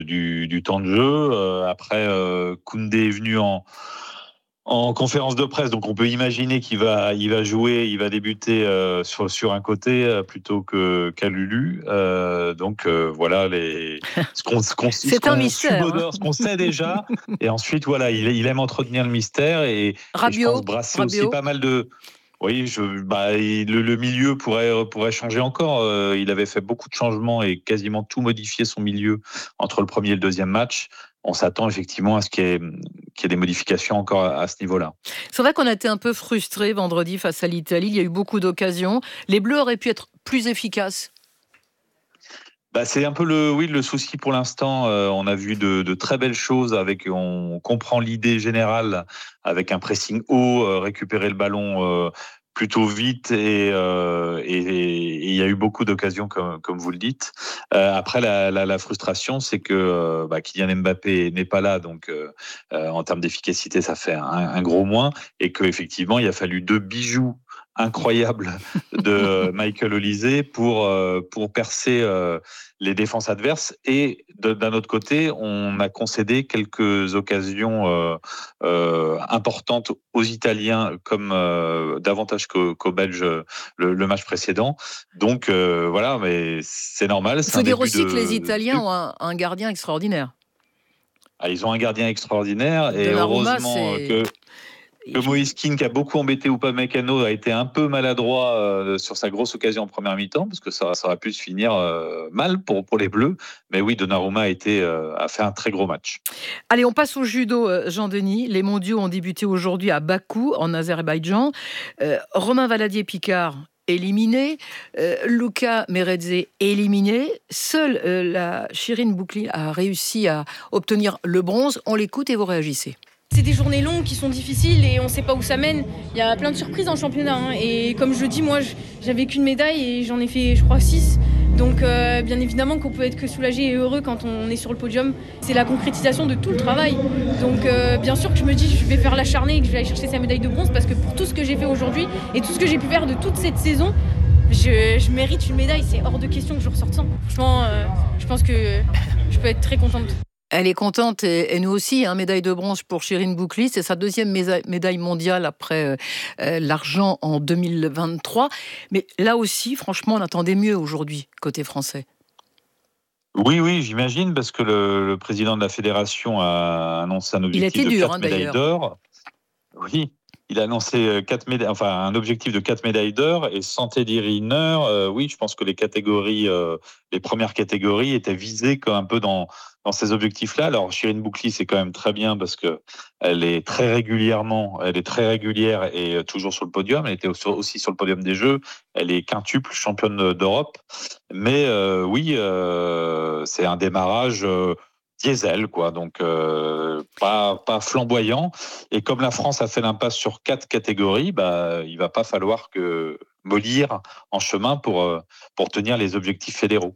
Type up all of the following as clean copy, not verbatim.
du temps de jeu. Après, Koundé est venu en conférence de presse, donc on peut imaginer il va jouer, il va débuter sur un côté plutôt qu'à Lulu. Donc voilà C'est un mystère. Subodore, ce qu'on sait déjà. Et ensuite, voilà, il aime entretenir le mystère et je pense brasser aussi pas mal de. Oui, le milieu pourrait changer encore. Il avait fait beaucoup de changements et quasiment tout modifié son milieu entre le premier et le deuxième match. On s'attend effectivement à ce qu'il y ait des modifications encore à ce niveau-là. C'est vrai qu'on a été un peu frustrés vendredi face à l'Italie. Il y a eu beaucoup d'occasions. Les Bleus auraient pu être plus efficaces. C'est un peu le souci pour l'instant. On a vu de très belles choses on comprend l'idée générale avec un pressing haut, récupérer le ballon plutôt vite et il y a eu beaucoup d'occasions comme vous le dites. Après la frustration, c'est que Kylian Mbappé n'est pas là, donc en termes d'efficacité, ça fait un gros moins et qu'effectivement il a fallu 2 bijoux incroyables de Michael Olise pour percer les défenses adverses. Et d'un autre côté, on a concédé quelques occasions importantes aux Italiens, comme davantage qu'aux Belges le match précédent. Donc voilà, mais c'est normal. Il faut dire aussi que les Italiens ont un gardien extraordinaire. Ils ont un gardien extraordinaire et Donnarumma, heureusement que Moïse Kean, qui a beaucoup embêté Upamecano, a été un peu maladroit sur sa grosse occasion en première mi-temps, parce que ça aurait pu se finir mal pour les Bleus. Mais oui, Donnarumma a fait un très gros match. Allez, on passe au judo, Jean-Denis. Les mondiaux ont débuté aujourd'hui à Bakou, en Azerbaïdjan. Romain Valadier-Picard éliminé, Luca Meredzé éliminé. Seule la Chirine Boukli a réussi à obtenir le bronze. On l'écoute et vous réagissez. C'est des journées longues qui sont difficiles et on ne sait pas où ça mène. Il y a plein de surprises en championnat. Et comme je le dis, moi, j'avais qu'une médaille et j'en ai fait, je crois, 6. Donc, bien évidemment qu'on peut être que soulagé et heureux quand on est sur le podium. C'est la concrétisation de tout le travail. Donc, bien sûr que je me dis, je vais faire l'acharné et que je vais aller chercher sa médaille de bronze parce que pour tout ce que j'ai fait aujourd'hui et tout ce que j'ai pu faire de toute cette saison, je mérite une médaille. C'est hors de question que je ressorte sans. Franchement, je pense que je peux être très contente. Elle est contente et nous aussi, médaille de bronze pour Chirine Boukli. C'est sa deuxième médaille mondiale après l'argent en 2023. Mais là aussi, franchement, on attendait mieux aujourd'hui, côté français. Oui, j'imagine, parce que le président de la fédération a annoncé un objectif de 4 médailles d'or. Oui, il a annoncé un objectif de 4 médailles d'or et sans Teddy Riner, oui, je pense que les premières catégories étaient visées comme un peu dans ces objectifs-là. Alors, Chirine Boukli, c'est quand même très bien parce que elle est très régulière et toujours sur le podium. Elle était aussi sur le podium des Jeux. Elle est quintuple championne d'Europe. Mais oui, c'est un démarrage diesel, quoi. Donc pas flamboyant. Et comme la France a fait l'impasse sur 4 catégories, il va pas falloir que mollir en chemin pour tenir les objectifs fédéraux.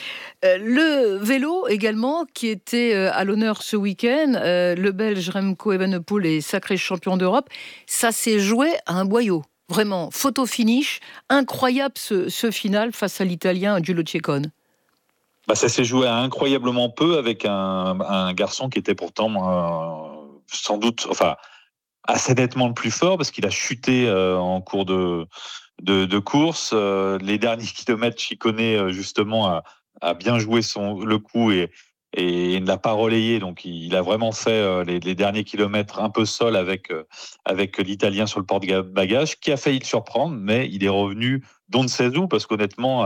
Le vélo également, qui était à l'honneur ce week-end, le Belge Remco Evenepoel est sacré champion d'Europe. Ça s'est joué à un boyau. Vraiment, photo finish, incroyable ce final face à l'Italien Giulio Ciccone. Ça s'est joué à incroyablement peu avec un garçon qui était pourtant sans doute, assez nettement le plus fort parce qu'il a chuté en cours de course. Les derniers kilomètres, Ciccone justement a bien joué le coup et ne l'a pas relayé. Donc il a vraiment fait les derniers kilomètres un peu seul avec l'Italien sur le porte-bagages, qui a failli le surprendre, mais il est revenu d'on ne sait où, parce qu'honnêtement,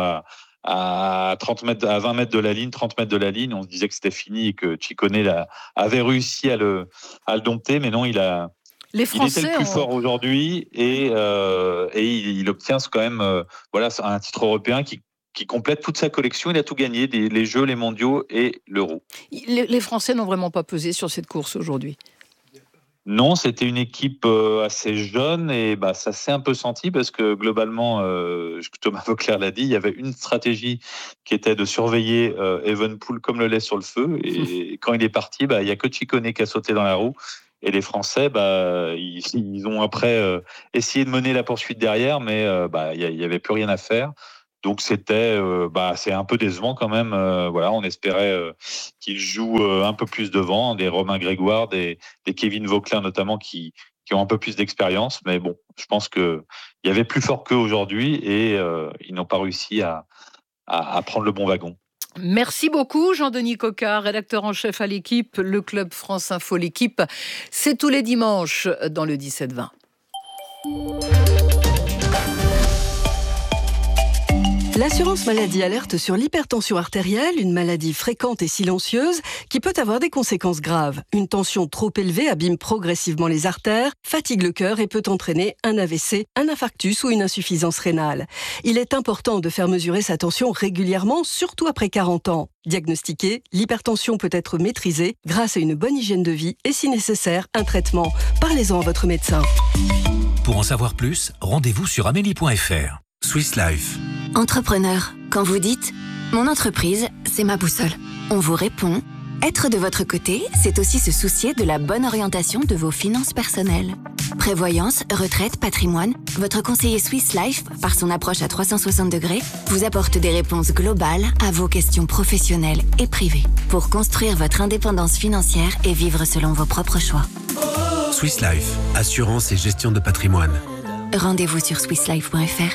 à 30 mètres, à 20 mètres de la ligne, 30 mètres de la ligne, on se disait que c'était fini et que Ciccone avait réussi à le dompter, mais non, il était le plus fort aujourd'hui et il obtient quand même un titre européen qui complète toute sa collection. Il a tout gagné, les Jeux, les mondiaux et l'Euro. Les Français n'ont vraiment pas pesé sur cette course aujourd'hui. Non, c'était une équipe assez jeune et ça s'est un peu senti parce que globalement, Thomas Voeckler l'a dit, il y avait une stratégie qui était de surveiller Evenepoel comme le lait sur le feu, et quand il est parti, il n'y a que Ciccone qui a sauté dans la roue. Et les Français, ils ont après essayé de mener la poursuite derrière, mais il n'y avait plus rien à faire. Donc c'était, c'est un peu décevant quand même. Voilà, on espérait qu'il joue un peu plus devant, des Romain Grégoire, des Kevin Vauclin notamment qui ont un peu plus d'expérience. Mais bon, je pense qu'il y avait plus fort qu'eux aujourd'hui et ils n'ont pas réussi à prendre le bon wagon. Merci beaucoup Jean-Denis Coquard, rédacteur en chef à l'équipe, le Club France Info. L'équipe, c'est tous les dimanches dans le 17-20. L'assurance maladie alerte sur l'hypertension artérielle, une maladie fréquente et silencieuse qui peut avoir des conséquences graves. Une tension trop élevée abîme progressivement les artères, fatigue le cœur et peut entraîner un AVC, un infarctus ou une insuffisance rénale. Il est important de faire mesurer sa tension régulièrement, surtout après 40 ans. Diagnostiquée, l'hypertension peut être maîtrisée grâce à une bonne hygiène de vie et si nécessaire, un traitement. Parlez-en à votre médecin. Pour en savoir plus, rendez-vous sur amélie.fr. Swiss Life. Entrepreneur, quand vous dites « Mon entreprise, c'est ma boussole », on vous répond « Être de votre côté, c'est aussi se soucier de la bonne orientation de vos finances personnelles. » Prévoyance, retraite, patrimoine, votre conseiller Swiss Life, par son approche à 360 degrés, vous apporte des réponses globales à vos questions professionnelles et privées pour construire votre indépendance financière et vivre selon vos propres choix. Swiss Life, assurance et gestion de patrimoine. Rendez-vous sur swisslife.fr.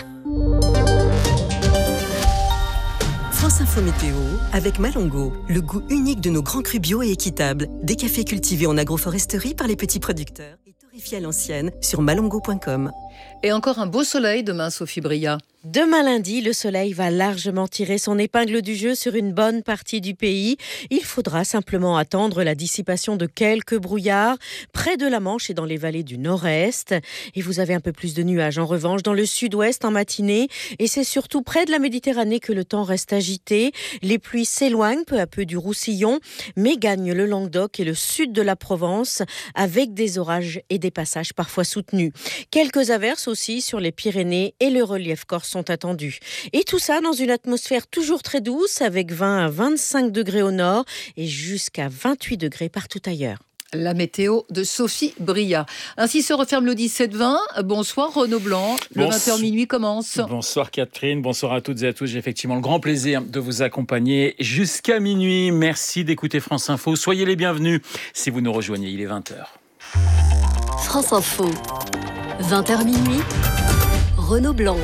France Info Météo avec Malongo, le goût unique de nos grands crus bio et équitables. Des cafés cultivés en agroforesterie par les petits producteurs et torréfiés à l'ancienne sur malongo.com. Et encore un beau soleil demain, Sophie Bria. Demain lundi, le soleil va largement tirer son épingle du jeu sur une bonne partie du pays. Il faudra simplement attendre la dissipation de quelques brouillards près de la Manche et dans les vallées du nord-est. Et vous avez un peu plus de nuages en revanche dans le sud-ouest en matinée. Et c'est surtout près de la Méditerranée que le temps reste agité. Les pluies s'éloignent peu à peu du Roussillon, mais gagnent le Languedoc et le sud de la Provence avec des orages et des passages parfois soutenus. Quelques averses aussi sur les Pyrénées et le relief corse sont attendus. Et tout ça dans une atmosphère toujours très douce avec 20 à 25 degrés au nord et jusqu'à 28 degrés partout ailleurs. La météo de Sophie Bria. Ainsi se referme le 17-20. Bonsoir Renaud Blanc. Le 20h minuit commence. Bonsoir Catherine, bonsoir à toutes et à tous. J'ai effectivement le grand plaisir de vous accompagner jusqu'à minuit. Merci d'écouter France Info. Soyez les bienvenus si vous nous rejoignez. Il est 20h. France Info, 20h minuit, Renaud Blanc.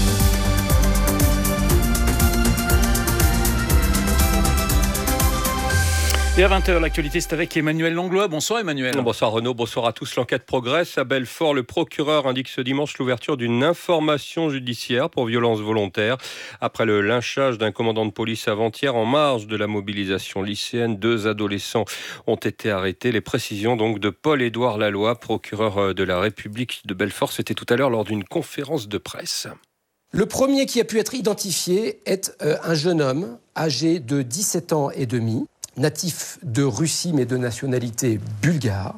Et à 20h, l'actualité, c'est avec Emmanuel Langlois. Bonsoir Emmanuel. Bonsoir Renaud, bonsoir à tous. L'enquête progresse. À Belfort, le procureur indique ce dimanche l'ouverture d'une information judiciaire pour violence volontaire. Après le lynchage d'un commandant de police avant-hier en marge de la mobilisation lycéenne, 2 adolescents ont été arrêtés. Les précisions donc de Paul-Édouard Laloy, procureur de la République de Belfort. C'était tout à l'heure lors d'une conférence de presse. Le premier qui a pu être identifié est un jeune homme âgé de 17 ans et demi, natif de Russie mais de nationalité bulgare,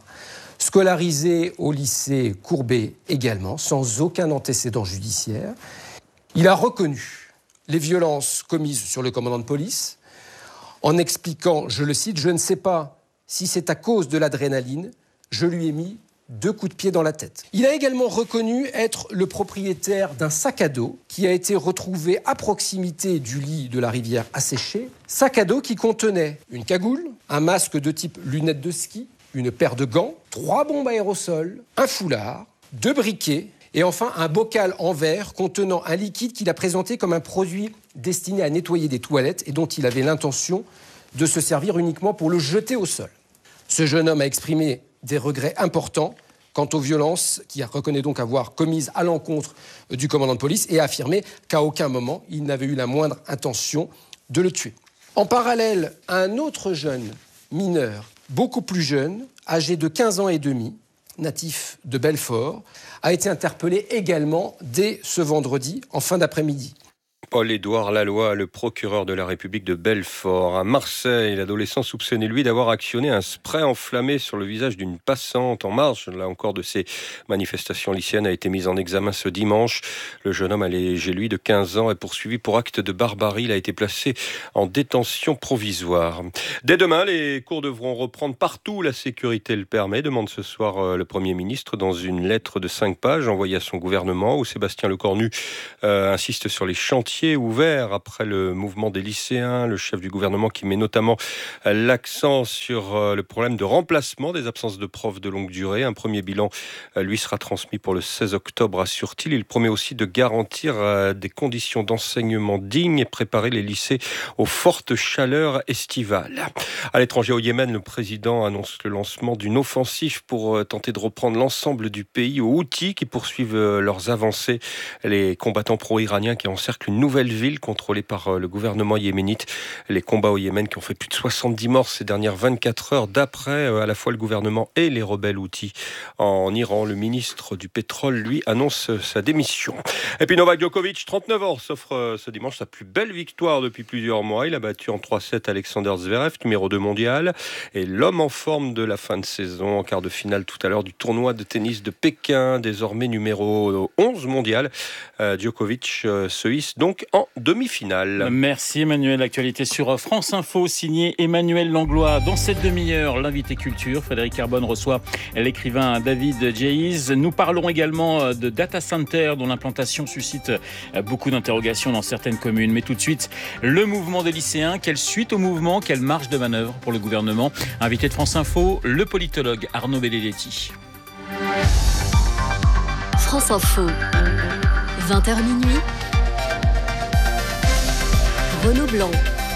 scolarisé au lycée Courbet également, sans aucun antécédent judiciaire. Il a reconnu les violences commises sur le commandant de police en expliquant, je le cite, « Je ne sais pas si c'est à cause de l'adrénaline, je lui ai mis 2 coups de pied dans la tête ». Il a également reconnu être le propriétaire d'un sac à dos qui a été retrouvé à proximité du lit de la rivière asséchée. Sac à dos qui contenait une cagoule, un masque de type lunettes de ski, une paire de gants, 3 bombes aérosols, un foulard, 2 briquets et enfin un bocal en verre contenant un liquide qu'il a présenté comme un produit destiné à nettoyer des toilettes et dont il avait l'intention de se servir uniquement pour le jeter au sol. Ce jeune homme a exprimé des regrets importants quant aux violences qu'il reconnaît donc avoir commises à l'encontre du commandant de police et a affirmé qu'à aucun moment il n'avait eu la moindre intention de le tuer. En parallèle, un autre jeune mineur, beaucoup plus jeune, âgé de 15 ans et demi, natif de Belfort, a été interpellé également dès ce vendredi en fin d'après-midi. Paul-Édouard Laloy, le procureur de la République de Belfort. À Marseille, l'adolescent soupçonné, lui, d'avoir actionné un spray enflammé sur le visage d'une passante en marge, là encore, de ces manifestations lycéennes, a été mis en examen ce dimanche. Le jeune homme âgé, lui, de 15 ans, est poursuivi pour acte de barbarie. Il a été placé en détention provisoire. Dès demain, les cours devront reprendre partout où la sécurité le permet, demande ce soir le Premier ministre dans une lettre de 5 pages envoyée à son gouvernement, où Sébastien Lecornu insiste sur les chantiers chantier ouvert après le mouvement des lycéens. Le chef du gouvernement qui met notamment l'accent sur le problème de remplacement des absences de profs de longue durée. Un premier bilan lui sera transmis pour le 16 octobre, assure-t-il. Il promet aussi de garantir des conditions d'enseignement dignes et préparer les lycées aux fortes chaleurs estivales. À l'étranger, au Yémen, le président annonce le lancement d'une offensive pour tenter de reprendre l'ensemble du pays aux Houthis qui poursuivent leurs avancées. Les combattants pro-iraniens qui encerclent une nouvelle ville contrôlée par le gouvernement yéménite. Les combats au Yémen qui ont fait plus de 70 morts ces dernières 24 heures d'après à la fois le gouvernement et les rebelles Houthis. En Iran, le ministre du pétrole, lui, annonce sa démission. Et puis Novak Djokovic, 39 ans, s'offre ce dimanche sa plus belle victoire depuis plusieurs mois. Il a battu en 3-7 Alexander Zverev, numéro 2 mondial, et l'homme en forme de la fin de saison, en quart de finale tout à l'heure du tournoi de tennis de Pékin, désormais numéro 11 mondial. Djokovic se hisse donc en demi-finale. Merci Emmanuel. L'actualité sur France Info, signé Emmanuel Langlois. Dans cette demi-heure, l'invité culture, Frédéric Carbone reçoit l'écrivain David Djeiz. Nous parlerons également de data center dont l'implantation suscite beaucoup d'interrogations dans certaines communes. Mais tout de suite, le mouvement des lycéens. Quelle suite au mouvement? Quelle marge de manœuvre pour le gouvernement? Invité de France Info, le politologue Arnaud Benedetti. France Info, 20h minuit. Renaud Blanc.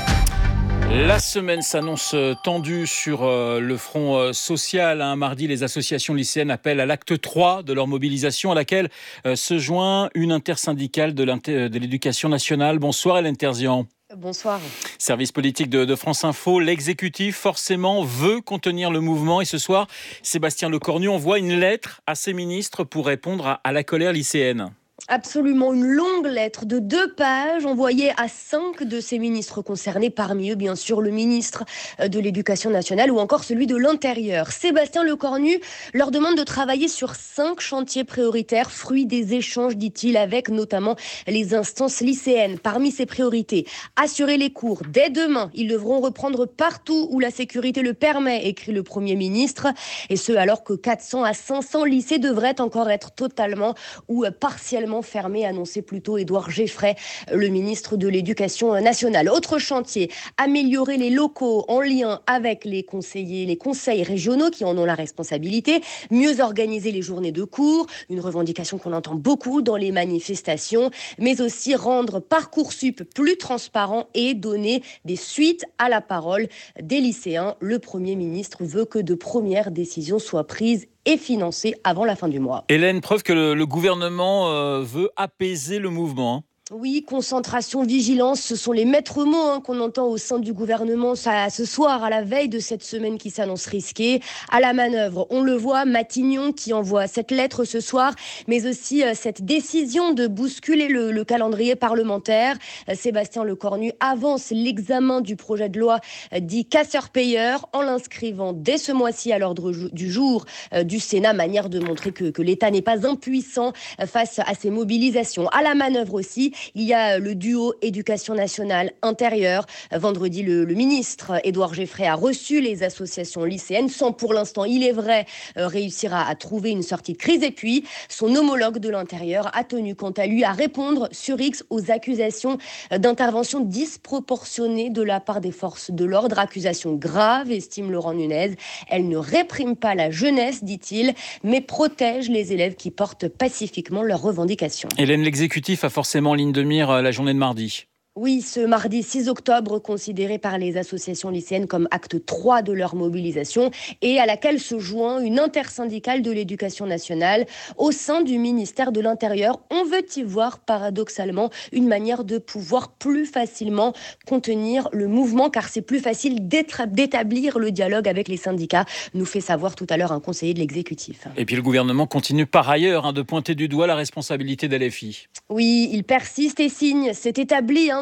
La semaine s'annonce tendue sur le front social. Mardi, les associations lycéennes appellent à l'acte 3 de leur mobilisation à laquelle se joint une intersyndicale de l'éducation nationale. Bonsoir Hélène Terzian. Bonsoir. Service politique de France Info, l'exécutif forcément veut contenir le mouvement et ce soir, Sébastien Lecornu envoie une lettre à ses ministres pour répondre à la colère lycéenne. Absolument, une longue lettre de 2 pages envoyée à 5 de ces ministres concernés, parmi eux bien sûr le ministre de l'Éducation nationale ou encore celui de l'Intérieur. Sébastien Lecornu leur demande de travailler sur 5 chantiers prioritaires, fruits des échanges, dit-il, avec notamment les instances lycéennes. Parmi ces priorités, assurer les cours dès demain. Ils devront reprendre partout où la sécurité le permet, écrit le Premier ministre, et ce alors que 400 à 500 lycées devraient encore être totalement ou partiellement fermé, annonçait plutôt Édouard Geffray, le ministre de l'Éducation nationale. Autre chantier, améliorer les locaux en lien avec les conseils régionaux qui en ont la responsabilité, mieux organiser les journées de cours, une revendication qu'on entend beaucoup dans les manifestations, mais aussi rendre Parcoursup plus transparent et donner des suites à la parole des lycéens. Le Premier ministre veut que de premières décisions soient prises et financé avant la fin du mois. Hélène, preuve que le gouvernement veut apaiser le mouvement. Oui, concentration, vigilance, ce sont les maîtres mots qu'on entend au sein du gouvernement ce soir, à la veille de cette semaine qui s'annonce risquée. À la manœuvre, on le voit, Matignon qui envoie cette lettre ce soir, mais aussi cette décision de bousculer le calendrier parlementaire. Sébastien Lecornu avance l'examen du projet de loi dit casseur-payeur en l'inscrivant dès ce mois-ci à l'ordre du jour du Sénat, manière de montrer que l'État n'est pas impuissant face à ces mobilisations. À la manœuvre aussi, il y a le duo éducation nationale intérieure. Vendredi, le ministre Édouard Geffray a reçu les associations lycéennes sans pour l'instant, il est vrai, réussir à trouver une sortie de crise. Et puis, son homologue de l'intérieur a tenu quant à lui à répondre sur X aux accusations d'intervention disproportionnée de la part des forces de l'ordre. Accusations graves, estime Laurent Nunez. Elle ne réprime pas la jeunesse, dit-il, mais protège les élèves qui portent pacifiquement leurs revendications. Hélène, l'exécutif a forcément en ligne de mire la journée de mardi. Oui, ce mardi 6 octobre, considéré par les associations lycéennes comme acte 3 de leur mobilisation et à laquelle se joint une intersyndicale de l'éducation nationale au sein du ministère de l'Intérieur. On veut y voir paradoxalement une manière de pouvoir plus facilement contenir le mouvement car c'est plus facile d'établir le dialogue avec les syndicats, nous fait savoir tout à l'heure un conseiller de l'exécutif. Et puis le gouvernement continue par ailleurs de pointer du doigt la responsabilité d'LFI. Oui, il persiste et signe, c'est établi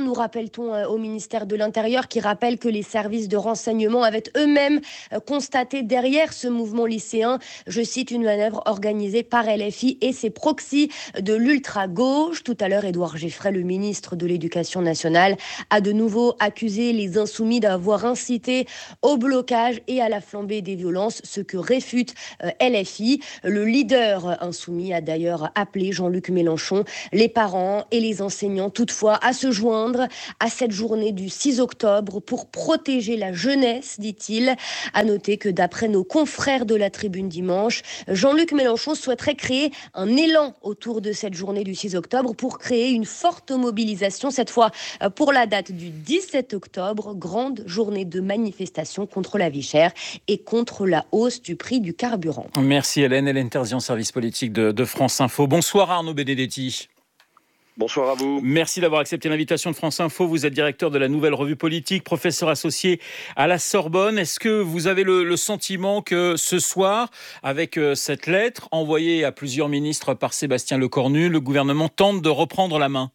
nous rappelle-t-on au ministère de l'Intérieur, qui rappelle que les services de renseignement avaient eux-mêmes constaté derrière ce mouvement lycéen, je cite, une manœuvre organisée par LFI et ses proxys de l'ultra-gauche. Tout à l'heure, Édouard Geffray, le ministre de l'Éducation nationale, a de nouveau accusé les insoumis d'avoir incité au blocage et à la flambée des violences, ce que réfute LFI. Le leader insoumis a d'ailleurs appelé Jean-Luc Mélenchon, les parents et les enseignants toutefois à se joindre à cette journée du 6 octobre pour protéger la jeunesse, dit-il. À noter que d'après nos confrères de la Tribune dimanche, Jean-Luc Mélenchon souhaiterait créer un élan autour de cette journée du 6 octobre pour créer une forte mobilisation, cette fois pour la date du 17 octobre, grande journée de manifestation contre la vie chère et contre la hausse du prix du carburant. Merci Hélène Terzian, service politique de France Info. Bonsoir Arnaud Benedetti. Bonsoir à vous. Merci d'avoir accepté l'invitation de France Info. Vous êtes directeur de la Nouvelle Revue Politique, professeur associé à la Sorbonne. Est-ce que vous avez le sentiment que ce soir, avec cette lettre envoyée à plusieurs ministres par Sébastien Lecornu, le gouvernement tente de reprendre la main ?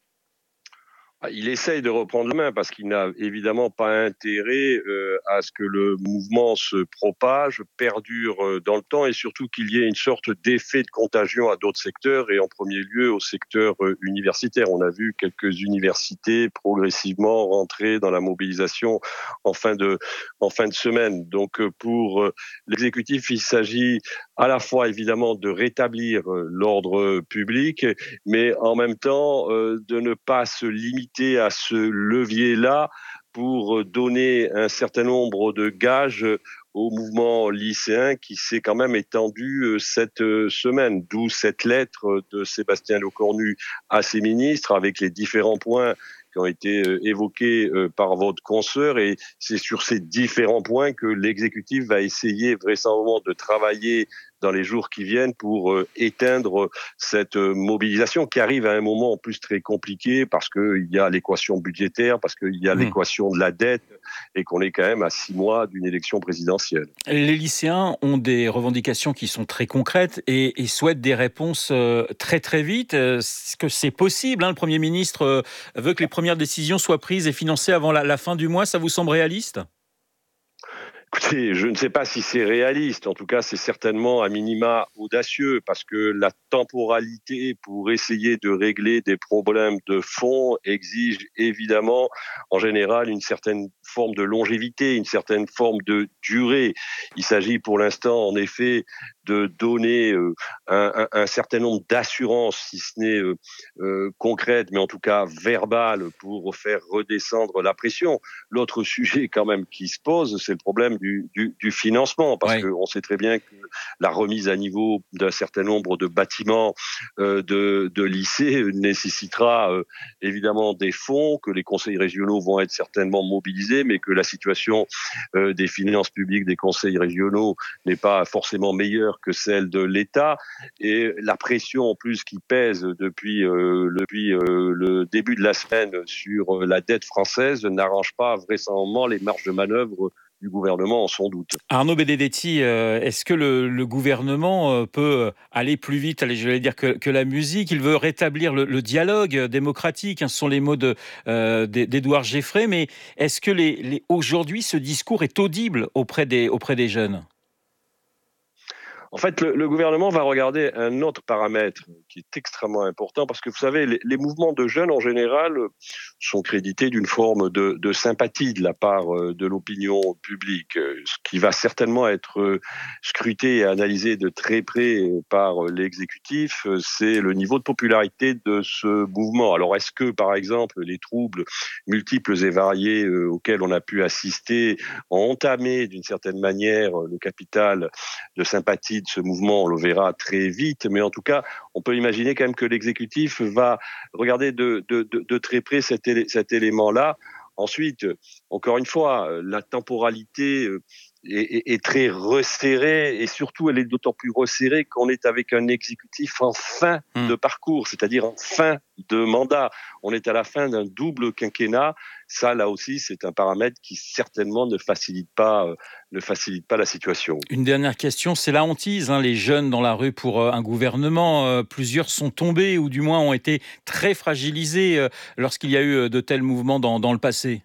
Il essaye de reprendre la main parce qu'il n'a évidemment pas intérêt à ce que le mouvement se propage, perdure dans le temps et surtout qu'il y ait une sorte d'effet de contagion à d'autres secteurs et en premier lieu au secteur universitaire. On a vu quelques universités progressivement rentrer dans la mobilisation en fin de semaine. Donc pour l'exécutif, il s'agit à la fois évidemment de rétablir l'ordre public, mais en même temps de ne pas se limiter à ce levier-là pour donner un certain nombre de gages au mouvement lycéen qui s'est quand même étendu cette semaine, d'où cette lettre de Sébastien Lecornu à ses ministres avec les différents points qui ont été évoqués par votre consoeur, et c'est sur ces différents points que l'exécutif va essayer vraisemblablement de travailler dans les jours qui viennent pour éteindre cette mobilisation qui arrive à un moment en plus très compliqué parce qu'il y a l'équation budgétaire, parce qu'il y a l'équation de la dette et qu'on est quand même à 6 mois d'une élection présidentielle. Les lycéens ont des revendications qui sont très concrètes et souhaitent des réponses très très vite. Est-ce que c'est possible, le Premier ministre veut que les premières décisions soient prises et financées avant la fin du mois. Ça vous semble réaliste ? Écoutez, je ne sais pas si c'est réaliste. En tout cas, c'est certainement à minima audacieux parce que la temporalité pour essayer de régler des problèmes de fond exige évidemment, en général, une certaine forme de longévité, une certaine forme de durée. Il s'agit pour l'instant, en effet, de donner un certain nombre d'assurances, si ce n'est concrètes, mais en tout cas verbales, pour faire redescendre la pression. L'autre sujet quand même qui se pose, c'est le problème du financement, parce qu'on sait très bien que la remise à niveau d'un certain nombre de bâtiments de lycées nécessitera évidemment des fonds, que les conseils régionaux vont être certainement mobilisés, mais que la situation des finances publiques des conseils régionaux n'est pas forcément meilleure que celle de l'État, et la pression en plus qui pèse depuis le début de la semaine sur la dette française n'arrange pas vraisemblablement les marges de manœuvre du gouvernement, sans doute. Arnaud Benedetti, est-ce que le gouvernement peut aller plus vite, que la musique ? Il veut rétablir le dialogue démocratique, ce sont les mots d'Édouard Geffray, mais est-ce que aujourd'hui ce discours est audible auprès des jeunes ? En fait, le gouvernement va regarder un autre paramètre qui est extrêmement important parce que vous savez, les mouvements de jeunes en général sont crédités d'une forme de sympathie de la part de l'opinion publique. Ce qui va certainement être scruté et analysé de très près par l'exécutif, c'est le niveau de popularité de ce mouvement. Alors, est-ce que, par exemple, les troubles multiples et variés auxquels on a pu assister ont entamé d'une certaine manière le capital de sympathie de ce mouvement? On le verra très vite, mais en tout cas, on peut imaginer quand même que l'exécutif va regarder de très près cet élément-là. Ensuite, encore une fois, la temporalité est très resserrée, et surtout elle est d'autant plus resserrée qu'on est avec un exécutif en fin de parcours, c'est-à-dire en fin de mandat. On est à la fin d'un double quinquennat. Ça, là aussi, c'est un paramètre qui certainement ne facilite pas la situation. Une dernière question, c'est la hantise, les jeunes dans la rue pour un gouvernement. Plusieurs sont tombés ou du moins ont été très fragilisés lorsqu'il y a eu de tels mouvements dans le passé.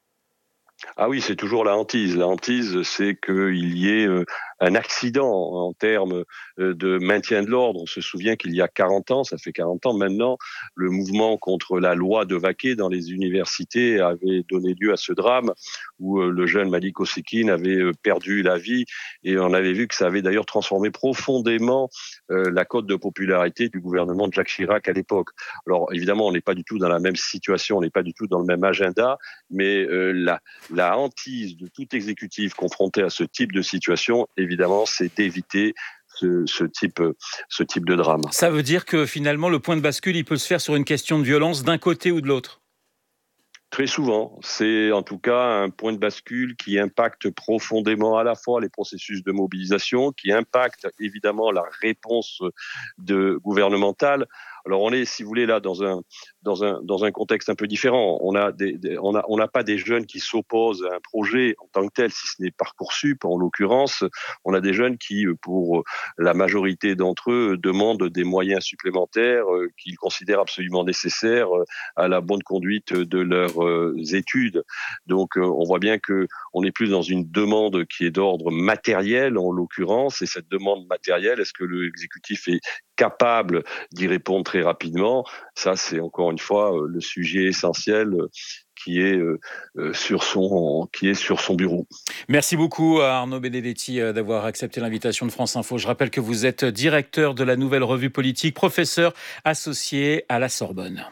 Ah oui, c'est toujours la hantise. La hantise, c'est qu'il y ait un accident en termes de maintien de l'ordre. On se souvient qu'il y a 40 ans, ça fait 40 ans maintenant, le mouvement contre la loi de Vaquet dans les universités avait donné lieu à ce drame où le jeune Malik Osekine avait perdu la vie, et on avait vu que ça avait d'ailleurs transformé profondément la cote de popularité du gouvernement de Jacques Chirac à l'époque. Alors évidemment, on n'est pas du tout dans la même situation, on n'est pas du tout dans le même agenda, mais la hantise de tout exécutif confronté à ce type de situation, évidemment, c'est d'éviter ce type de drame. Ça veut dire que finalement, le point de bascule, il peut se faire sur une question de violence d'un côté ou de l'autre? Très souvent, c'est en tout cas un point de bascule qui impacte profondément à la fois les processus de mobilisation, qui impacte évidemment la réponse gouvernementale. Alors on est, si vous voulez, là dans un contexte un peu différent. On n'a pas des jeunes qui s'opposent à un projet en tant que tel, si ce n'est Parcoursup en l'occurrence. On a des jeunes qui, pour la majorité d'entre eux, demandent des moyens supplémentaires qu'ils considèrent absolument nécessaires à la bonne conduite de leurs études. Donc on voit bien que on est plus dans une demande qui est d'ordre matériel en l'occurrence, et cette demande matérielle, est-ce que l'exécutif est capable d'y répondre très rapidement? Ça, c'est encore une fois le sujet essentiel qui est sur son bureau. Merci beaucoup à Arnaud Benedetti d'avoir accepté l'invitation de France Info. Je rappelle que vous êtes directeur de la Nouvelle Revue Politique, professeur associé à la Sorbonne.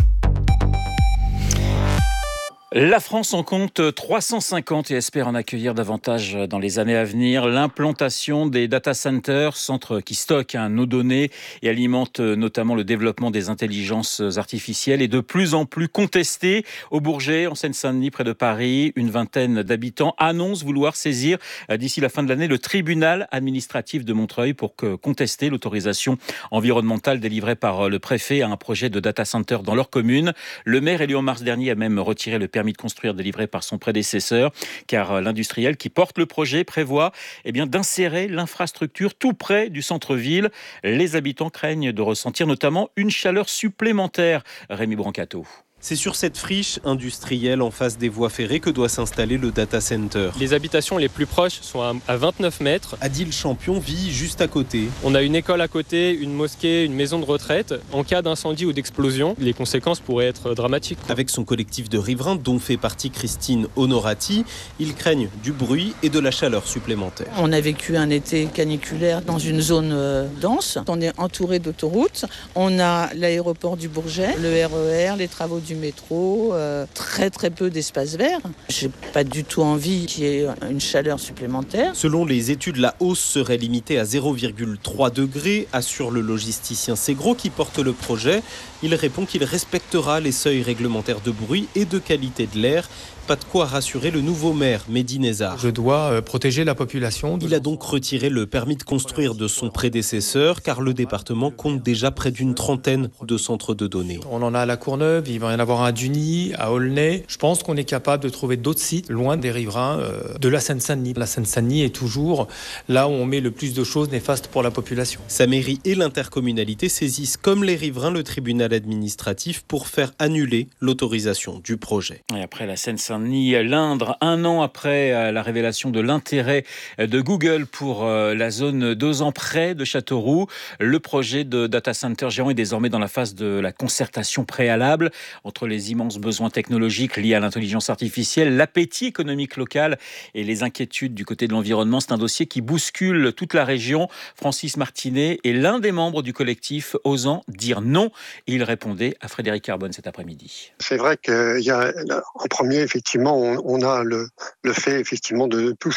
La France en compte 350 et espère en accueillir davantage dans les années à venir. L'implantation des data centers, centres qui stockent nos données et alimentent notamment le développement des intelligences artificielles, est de plus en plus contestée. Au Bourget, en Seine-Saint-Denis, près de Paris, une vingtaine d'habitants annoncent vouloir saisir d'ici la fin de l'année le tribunal administratif de Montreuil pour contester l'autorisation environnementale délivrée par le préfet à un projet de data center dans leur commune. Le maire élu en mars dernier a même retiré le permis de construire délivré par son prédécesseur, car l'industriel qui porte le projet prévoit d'insérer l'infrastructure tout près du centre-ville. Les habitants craignent de ressentir notamment une chaleur supplémentaire. Rémi Brancato. C'est sur cette friche industrielle en face des voies ferrées que doit s'installer le data center. Les habitations les plus proches sont à 29 mètres. Adil Champion vit juste à côté. On a une école à côté, une mosquée, une maison de retraite. En cas d'incendie ou d'explosion, les conséquences pourraient être dramatiques. Avec son collectif de riverains, dont fait partie Christine Honorati, ils craignent du bruit et de la chaleur supplémentaire. On a vécu un été caniculaire dans une zone dense. On est entouré d'autoroutes. On a l'aéroport du Bourget, le RER, les travaux du métro, très très peu d'espace vert. J'ai pas du tout envie qu'il y ait une chaleur supplémentaire. Selon les études, la hausse serait limitée à 0,3 degrés, assure le logisticien Segro qui porte le projet. Il répond qu'il respectera les seuils réglementaires de bruit et de qualité de l'air. Pas de quoi rassurer le nouveau maire, Mehdi Nezar. Je dois protéger la population. Il a donc retiré le permis de construire de son prédécesseur, car le département compte déjà près d'une trentaine de centres de données. On en a à La Courneuve, il va y en avoir un à Duny, à Aulnay. Je pense qu'on est capable de trouver d'autres sites loin des riverains de la Seine-Saint-Denis. La Seine-Saint-Denis est toujours là où on met le plus de choses néfastes pour la population. Sa mairie et l'intercommunalité saisissent comme les riverains le tribunal administratif pour faire annuler l'autorisation du projet. Et après la Seine-Saint-Denis, l'Indre, un an après la révélation de l'intérêt de Google pour la zone 2 ans près de Châteauroux, le projet de data center géant est désormais dans la phase de la concertation préalable. Entre les immenses besoins technologiques liés à l'intelligence artificielle, l'appétit économique local et les inquiétudes du côté de l'environnement, c'est un dossier qui bouscule toute la région. Francis Martinet est l'un des membres du collectif Osant dire non. Il répondait à Frédéric Carbone cet après-midi. C'est vrai qu'il y a en premier, effectivement, on a le fait effectivement de tout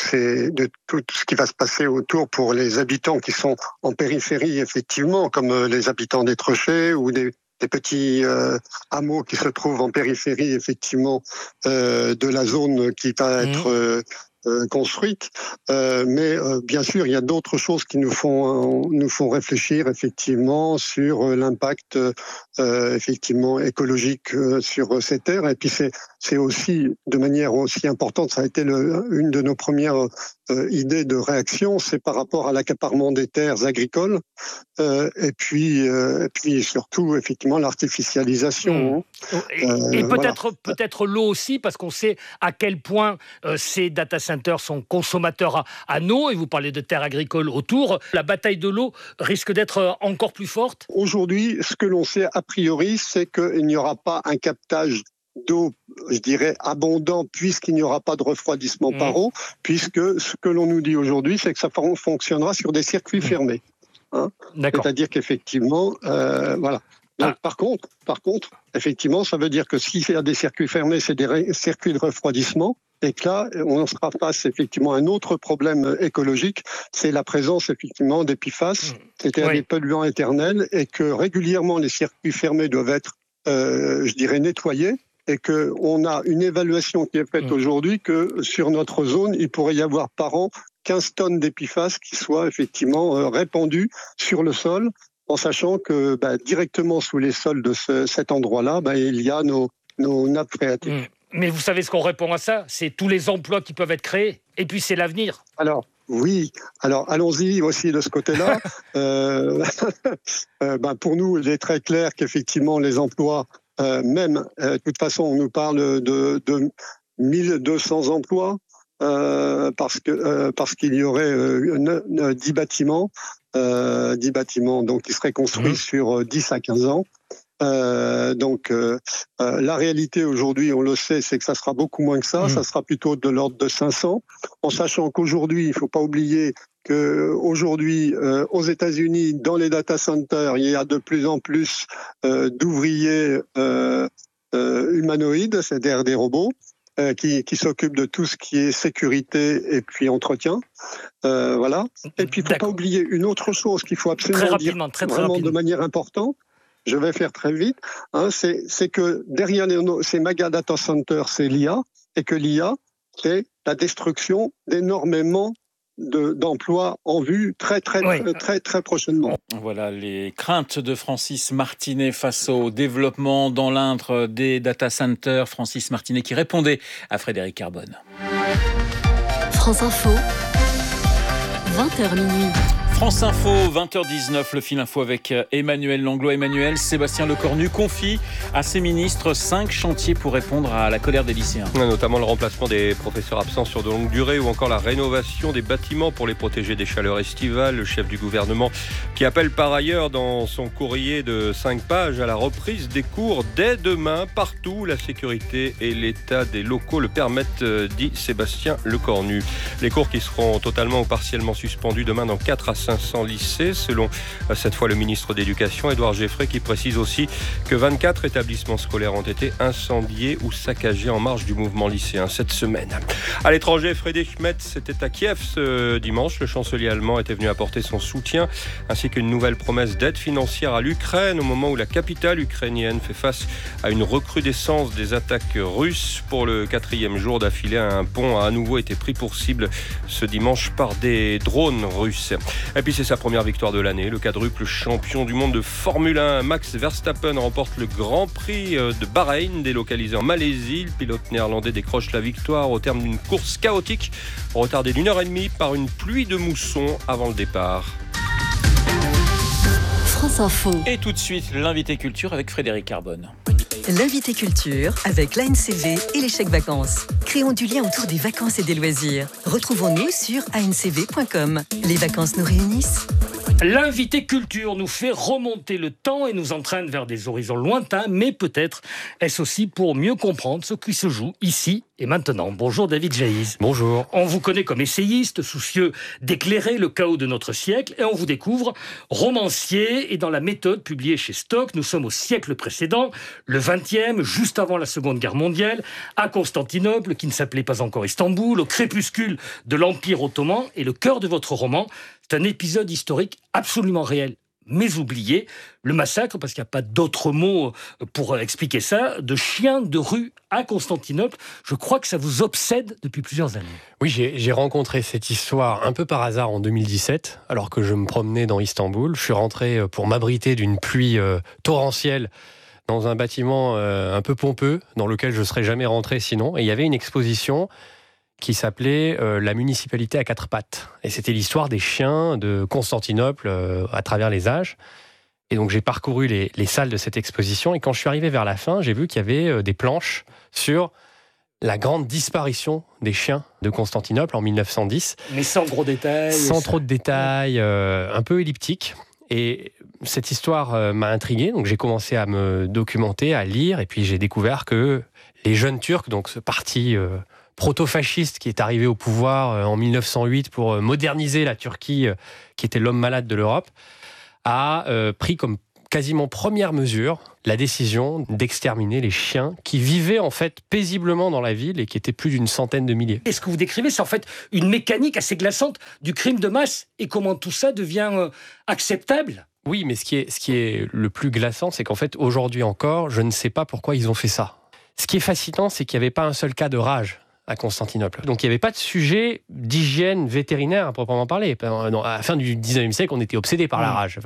ce qui va se passer autour pour les habitants qui sont en périphérie, effectivement, comme les habitants des Trochets ou des petits hameaux qui se trouvent en périphérie, effectivement, de la zone qui va être construite. Mais bien sûr, il y a d'autres choses qui nous font réfléchir effectivement sur l'impact effectivement écologique sur ces terres. Et puis c'est aussi de manière aussi importante, ça a été une de nos premières idées de réaction, c'est par rapport à l'accaparement des terres agricoles et puis surtout effectivement l'artificialisation. Et peut-être l'eau aussi, parce qu'on sait à quel point ces data centers sont consommateurs à eau, et vous parlez de terres agricoles autour. La bataille de l'eau risque d'être encore plus forte. Aujourd'hui, ce que l'on sait a priori, c'est qu'il n'y aura pas un captage d'eau, je dirais, abondant, puisqu'il n'y aura pas de refroidissement par eau, puisque ce que l'on nous dit aujourd'hui, c'est que ça fonctionnera sur des circuits fermés. C'est-à-dire qu'effectivement, voilà. Donc, par contre, effectivement, ça veut dire que s'il y a des circuits fermés, c'est des circuits de refroidissement, et que là, on sera face effectivement à un autre problème écologique, c'est la présence effectivement des PFAS, c'est-à-dire des polluants éternels, et que régulièrement les circuits fermés doivent être, je dirais, nettoyés, et qu'on a une évaluation qui est faite aujourd'hui que sur notre zone, il pourrait y avoir par an 15 tonnes d'épiphases qui soient effectivement répandues sur le sol, en sachant que directement sous les sols de cet endroit-là, il y a nos nappes phréatiques. Mais vous savez ce qu'on répond à ça ? C'est tous les emplois qui peuvent être créés, et puis c'est l'avenir. Alors, oui. Alors, allons-y aussi de ce côté-là. Pour nous, il est très clair qu'effectivement, les emplois, de toute façon, on nous parle de 1200 emplois, parce qu'il y aurait 10 bâtiments, donc qui seraient construits sur 10 à 15 ans. La réalité aujourd'hui, on le sait, c'est que ça sera beaucoup moins que ça. Ça sera plutôt de l'ordre de 500, en sachant qu'aujourd'hui, il ne faut pas oublier qu'aujourd'hui, aux États-Unis, dans les data centers, il y a de plus en plus d'ouvriers humanoïdes, c'est-à-dire des robots, qui s'occupent de tout ce qui est sécurité et puis entretien. Voilà. Et puis, il ne faut pas oublier une autre chose qu'il faut absolument dire vraiment de manière importante. Je vais faire très vite. C'est que derrière ces méga data centers, c'est l'IA, et que l'IA, c'est la destruction d'énormément d'emplois en vue très prochainement. Voilà les craintes de Francis Martinet face au développement dans l'Indre des data centers. Francis Martinet qui répondait à Frédéric Carbone. France Info, 20h minuit. France Info, 20h19, le fil info avec Emmanuel Langlois. Emmanuel, Sébastien Lecornu confie à ses ministres 5 chantiers pour répondre à la colère des lycéens. Notamment le remplacement des professeurs absents sur de longues durées ou encore la rénovation des bâtiments pour les protéger des chaleurs estivales. Le chef du gouvernement qui appelle par ailleurs dans son courrier de 5 pages à la reprise des cours dès demain partout. La sécurité et l'état des locaux le permettent, dit Sébastien Lecornu. Les cours qui seront totalement ou partiellement suspendus demain dans 4 à 500 lycées, selon cette fois le ministre d'Éducation, Édouard Geffray, qui précise aussi que 24 établissements scolaires ont été incendiés ou saccagés en marge du mouvement lycéen cette semaine. À l'étranger, Friedrich Merz était à Kiev ce dimanche. Le chancelier allemand était venu apporter son soutien, ainsi qu'une nouvelle promesse d'aide financière à l'Ukraine, au moment où la capitale ukrainienne fait face à une recrudescence des attaques russes. Pour le 4e jour d'affilée, un pont a à nouveau été pris pour cible ce dimanche par des drones russes. Et puis c'est sa première victoire de l'année. Le quadruple champion du monde de Formule 1, Max Verstappen, remporte le Grand Prix de Bahreïn, délocalisé en Malaisie. Le pilote néerlandais décroche la victoire au terme d'une course chaotique, retardée d'1h30 par une pluie de mousson avant le départ. France Info. Et tout de suite, l'invité culture avec Frédéric Carbone. L'invité culture avec l'ANCV et les chèques vacances. Créons du lien autour des vacances et des loisirs. Retrouvons-nous sur ancv.com. Les vacances nous réunissent. L'invité culture nous fait remonter le temps et nous entraîne vers des horizons lointains, mais peut-être est-ce aussi pour mieux comprendre ce qui se joue ici et maintenant. Bonjour David Jaïs. Bonjour. On vous connaît comme essayiste, soucieux d'éclairer le chaos de notre siècle, et on vous découvre romancier, et dans la méthode publiée chez Stock, nous sommes au siècle précédent, le 20e, juste avant la Seconde Guerre mondiale, à Constantinople, qui ne s'appelait pas encore Istanbul, au crépuscule de l'Empire ottoman, et le cœur de votre roman, c'est un épisode historique absolument réel. mais oublié, le massacre, parce qu'il n'y a pas d'autre mot pour expliquer ça, de chiens de rue à Constantinople. Je crois que ça vous obsède depuis plusieurs années. Oui, j'ai rencontré cette histoire un peu par hasard en 2017, alors que je me promenais dans Istanbul. Je suis rentré pour m'abriter d'une pluie torrentielle dans un bâtiment un peu pompeux, dans lequel je ne serais jamais rentré sinon. Et il y avait une exposition qui s'appelait La municipalité à quatre pattes. Et c'était l'histoire des chiens de Constantinople à travers les âges. Et donc j'ai parcouru les salles de cette exposition, et quand je suis arrivé vers la fin, j'ai vu qu'il y avait des planches sur la grande disparition des chiens de Constantinople en 1910. Mais sans gros détails. Sans trop de détails, un peu elliptique. Et cette histoire m'a intrigué, donc j'ai commencé à me documenter, à lire, et puis j'ai découvert que les jeunes Turcs, donc ce parti proto-fasciste qui est arrivé au pouvoir en 1908 pour moderniser la Turquie, qui était l'homme malade de l'Europe, a pris comme quasiment première mesure la décision d'exterminer les chiens qui vivaient en fait paisiblement dans la ville et qui étaient plus d'une centaine de milliers. Et ce que vous décrivez, c'est en fait une mécanique assez glaçante du crime de masse, et comment tout ça devient acceptable. Oui, mais ce qui est le plus glaçant, c'est qu'en fait, aujourd'hui encore, je ne sais pas pourquoi ils ont fait ça. Ce qui est fascinant, c'est qu'il n'y avait pas un seul cas de rage à Constantinople. Donc il n'y avait pas de sujet d'hygiène vétérinaire à proprement parler. À la fin du 19e siècle, on était obsédé par la rage.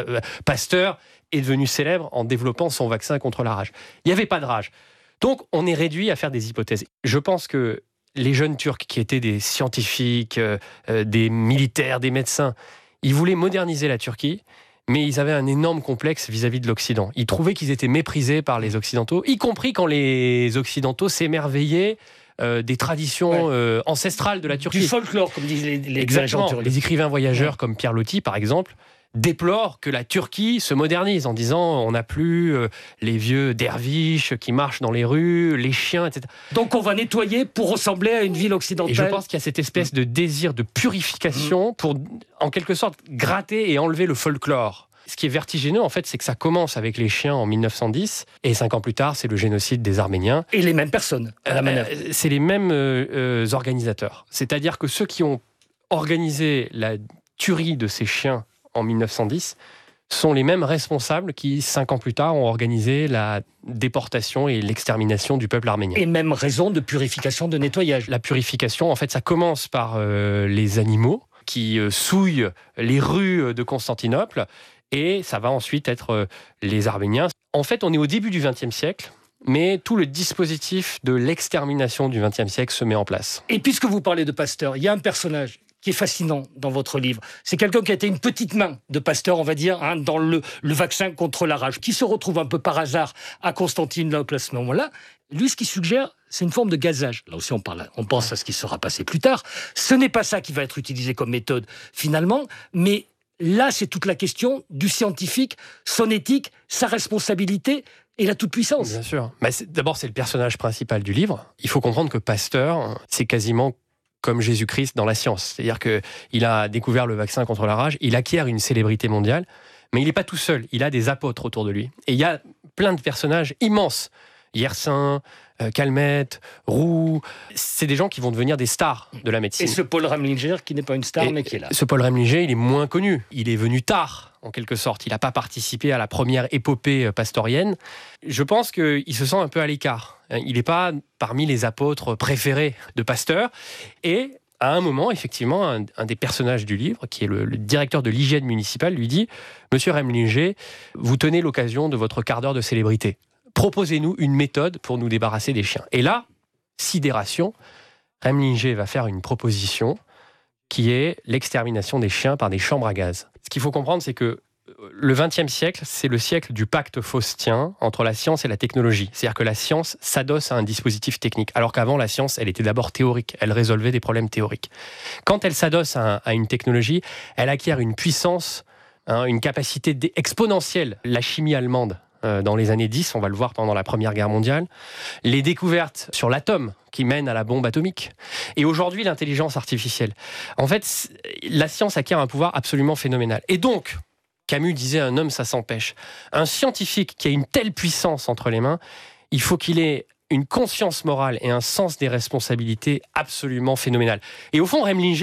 Pasteur est devenu célèbre en développant son vaccin contre la rage. Il n'y avait pas de rage. Donc on est réduit à faire des hypothèses. Je pense que les jeunes Turcs qui étaient des scientifiques, des militaires, des médecins, ils voulaient moderniser la Turquie, mais ils avaient un énorme complexe vis-à-vis de l'Occident. Ils trouvaient qu'ils étaient méprisés par les Occidentaux, y compris quand les Occidentaux s'émerveillaient des traditions ancestrales de la Turquie. Du folklore, comme disent les Exactement. Les écrivains voyageurs comme Pierre Loti, par exemple, déplorent que la Turquie se modernise en disant on n'a plus les vieux derviches qui marchent dans les rues, les chiens, etc. Donc on va nettoyer pour ressembler à une ville occidentale. Et je pense qu'il y a cette espèce de désir de purification pour, en quelque sorte, gratter et enlever le folklore. Ce qui est vertigineux, en fait, c'est que ça commence avec les chiens en 1910, et 5 ans plus tard, c'est le génocide des Arméniens. Et les mêmes personnes à la manœuvre. C'est les mêmes organisateurs. C'est-à-dire que ceux qui ont organisé la tuerie de ces chiens en 1910 sont les mêmes responsables qui, 5 ans plus tard, ont organisé la déportation et l'extermination du peuple arménien. Et même raison de purification, de nettoyage. La purification, en fait, ça commence par les animaux qui souillent les rues de Constantinople, et ça va ensuite être les Arméniens. En fait, on est au début du XXe siècle, mais tout le dispositif de l'extermination du XXe siècle se met en place. Et puisque vous parlez de Pasteur, il y a un personnage qui est fascinant dans votre livre. C'est quelqu'un qui a été une petite main de Pasteur, on va dire, dans le vaccin contre la rage, qui se retrouve un peu par hasard à Constantinople à ce moment-là. Lui, ce qu'il suggère, c'est une forme de gazage. Là aussi, on pense à ce qui sera passé plus tard. Ce n'est pas ça qui va être utilisé comme méthode, finalement, mais là, c'est toute la question du scientifique, son éthique, sa responsabilité et la toute-puissance. Bien sûr. Mais d'abord, c'est le personnage principal du livre. Il faut comprendre que Pasteur, c'est quasiment comme Jésus-Christ dans la science. C'est-à-dire qu'il a découvert le vaccin contre la rage, il acquiert une célébrité mondiale, mais il n'est pas tout seul. Il a des apôtres autour de lui. Et il y a plein de personnages immenses. Yersin, Calmette, Roux, c'est des gens qui vont devenir des stars de la médecine. Et ce Paul Remlinger qui n'est pas une star, mais qui est là. Ce Paul Remlinger, il est moins connu. Il est venu tard, en quelque sorte. Il n'a pas participé à la première épopée pastorienne. Je pense qu'il se sent un peu à l'écart. Il n'est pas parmi les apôtres préférés de Pasteur. Et à un moment, effectivement, un des personnages du livre, qui est le directeur de l'hygiène municipale, lui dit « Monsieur Remlinger, vous tenez l'occasion de votre quart d'heure de célébrité. Proposez-nous une méthode pour nous débarrasser des chiens. » Et là, sidération, Remlinger va faire une proposition qui est l'extermination des chiens par des chambres à gaz. Ce qu'il faut comprendre, c'est que le XXe siècle, c'est le siècle du pacte faustien entre la science et la technologie. C'est-à-dire que la science s'adosse à un dispositif technique, alors qu'avant, la science, elle était d'abord théorique. Elle résolvait des problèmes théoriques. Quand elle s'adosse à une technologie, elle acquiert une puissance, une capacité exponentielle. La chimie allemande, dans les années 10, on va le voir pendant la Première Guerre mondiale, les découvertes sur l'atome qui mènent à la bombe atomique, et aujourd'hui l'intelligence artificielle. En fait, la science acquiert un pouvoir absolument phénoménal. Et donc, Camus disait « un homme, ça s'empêche ». Un scientifique qui a une telle puissance entre les mains, il faut qu'il ait une conscience morale et un sens des responsabilités absolument phénoménal. Et au fond, Remlinger,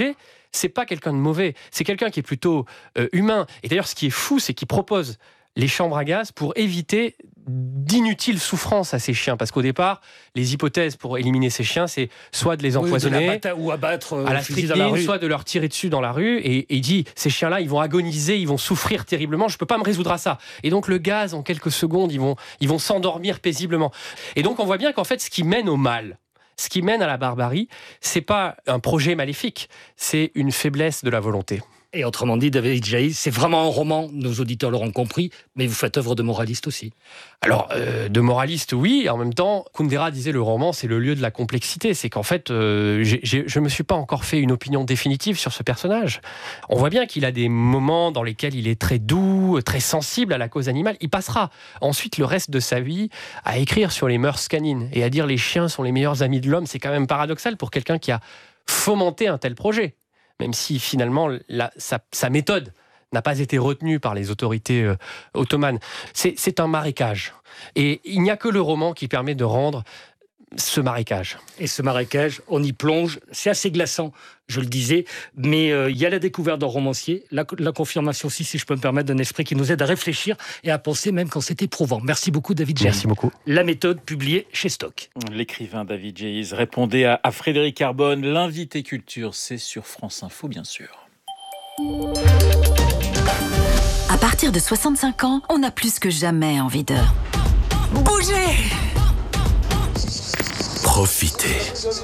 c'est pas quelqu'un de mauvais, c'est quelqu'un qui est plutôt humain. Et d'ailleurs, ce qui est fou, c'est qu'il propose les chambres à gaz pour éviter d'inutiles souffrances à ces chiens. Parce qu'au départ, les hypothèses pour éliminer ces chiens, c'est soit de les empoisonner ou abattre à la strychnine, soit de leur tirer dessus dans la rue. Et il dit, ces chiens-là, ils vont agoniser, ils vont souffrir terriblement, je ne peux pas me résoudre à ça. Et donc le gaz, en quelques secondes, ils vont s'endormir paisiblement. Et donc on voit bien qu'en fait, ce qui mène au mal, ce qui mène à la barbarie, c'est pas un projet maléfique, c'est une faiblesse de la volonté. Et autrement dit, David Jaïs, c'est vraiment un roman, nos auditeurs l'auront compris, mais vous faites œuvre de moraliste aussi. Alors, de moraliste, oui, et en même temps, Kundera disait le roman, c'est le lieu de la complexité. C'est qu'en fait, je ne me suis pas encore fait une opinion définitive sur ce personnage. On voit bien qu'il a des moments dans lesquels il est très doux, très sensible à la cause animale. Il passera ensuite le reste de sa vie à écrire sur les mœurs canines et à dire les chiens sont les meilleurs amis de l'homme. C'est quand même paradoxal pour quelqu'un qui a fomenté un tel projet. Même si finalement sa méthode n'a pas été retenue par les autorités ottomanes. C'est un marécage. Et il n'y a que le roman qui permet de rendre ce marécage. Et ce marécage, on y plonge, c'est assez glaçant, je le disais, mais il y a la découverte d'un romancier, la confirmation aussi, si je peux me permettre, d'un esprit qui nous aide à réfléchir et à penser même quand c'est éprouvant. Merci beaucoup David Jaïs. Merci beaucoup. La méthode publiée chez Stock. L'écrivain David Jaïs répondait à Frédéric Carbone. L'invité culture, c'est sur France Info, bien sûr. À partir de 65 ans, on a plus que jamais envie de bouger. Profiter.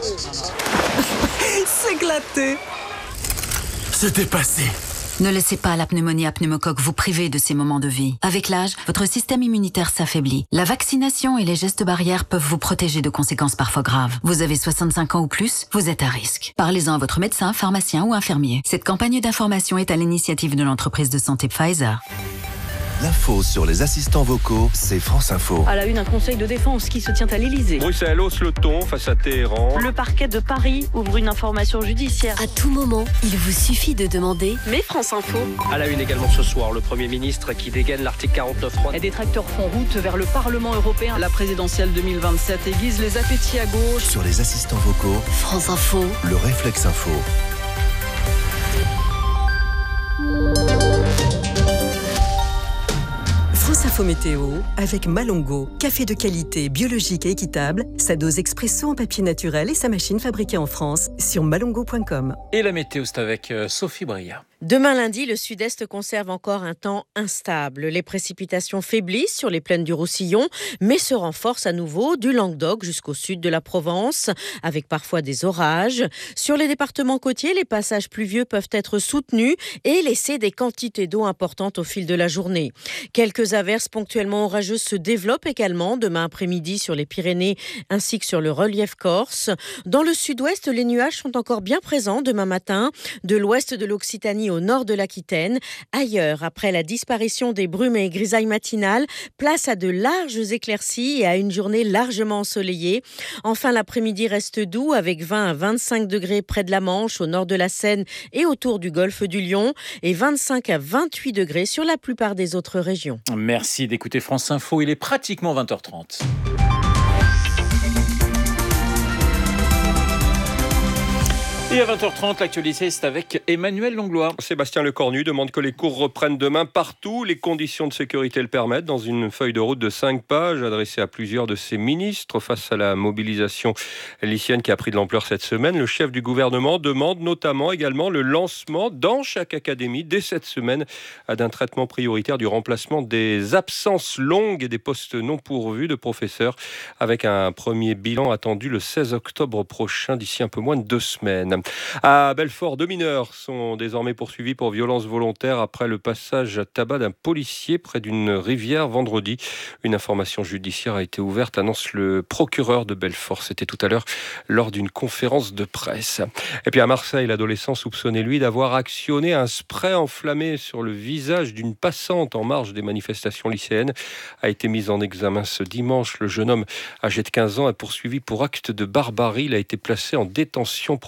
S'éclater. Se dépasser. Ne laissez pas la pneumonie à pneumocoque vous priver de ces moments de vie. Avec l'âge, votre système immunitaire s'affaiblit. La vaccination et les gestes barrières peuvent vous protéger de conséquences parfois graves. Vous avez 65 ans ou plus, vous êtes à risque. Parlez-en à votre médecin, pharmacien ou infirmier. Cette campagne d'information est à l'initiative de l'entreprise de santé Pfizer. L'info sur les assistants vocaux, c'est France Info. À la une, un conseil de défense qui se tient à l'Elysée. Bruxelles hausse le ton face à Téhéran. Le parquet de Paris ouvre une information judiciaire. À tout moment, il vous suffit de demander. Mais France Info. À la une également ce soir, le Premier ministre qui dégaine l'article 49.3. Et des tracteurs font route vers le Parlement européen. La présidentielle 2027 aiguise les appétits à gauche. Sur les assistants vocaux, France Info. Le réflexe info. France Info Météo avec Malongo, café de qualité, biologique et équitable, sa dose expresso en papier naturel et sa machine fabriquée en France sur malongo.com. Et la météo, c'est avec Sophie Bria. Demain lundi, le sud-est conserve encore un temps instable. Les précipitations faiblissent sur les plaines du Roussillon, mais se renforcent à nouveau du Languedoc jusqu'au sud de la Provence, avec parfois des orages. Sur les départements côtiers, les passages pluvieux peuvent être soutenus et laisser des quantités d'eau importantes au fil de la journée. Quelques averses ponctuellement orageuses se développent également demain après-midi sur les Pyrénées ainsi que sur le relief corse. Dans le sud-ouest, les nuages sont encore bien présents demain matin, de l'ouest de l'Occitanie au nord de l'Aquitaine. Ailleurs, après la disparition des brumes et grisailles matinales, place à de larges éclaircies et à une journée largement ensoleillée. Enfin, l'après-midi reste doux avec 20 à 25 degrés près de la Manche, au nord de la Seine et autour du golfe du Lion, et 25 à 28 degrés sur la plupart des autres régions. Merci d'écouter France Info, il est pratiquement 20h30. Et à 20h30, l'actualité, c'est avec Emmanuel Langlois. Sébastien Lecornu demande que les cours reprennent demain partout. Les conditions de sécurité le permettent. Dans une feuille de route de 5 pages adressée à plusieurs de ses ministres face à la mobilisation lycéenne qui a pris de l'ampleur cette semaine, le chef du gouvernement demande notamment également le lancement dans chaque académie dès cette semaine d'un traitement prioritaire du remplacement des absences longues et des postes non pourvus de professeurs, avec un premier bilan attendu le 16 octobre prochain, d'ici un peu moins de 2 semaines. À Belfort, 2 mineurs sont désormais poursuivis pour violence volontaire après le passage à tabac d'un policier près d'une rivière vendredi. Une information judiciaire a été ouverte, annonce le procureur de Belfort. C'était tout à l'heure lors d'une conférence de presse. Et puis à Marseille, l'adolescent soupçonné, lui, d'avoir actionné un spray enflammé sur le visage d'une passante en marge des manifestations lycéennes a été mis en examen ce dimanche. Le jeune homme, âgé de 15 ans, est poursuivi pour acte de barbarie. Il a été placé en détention provisoire.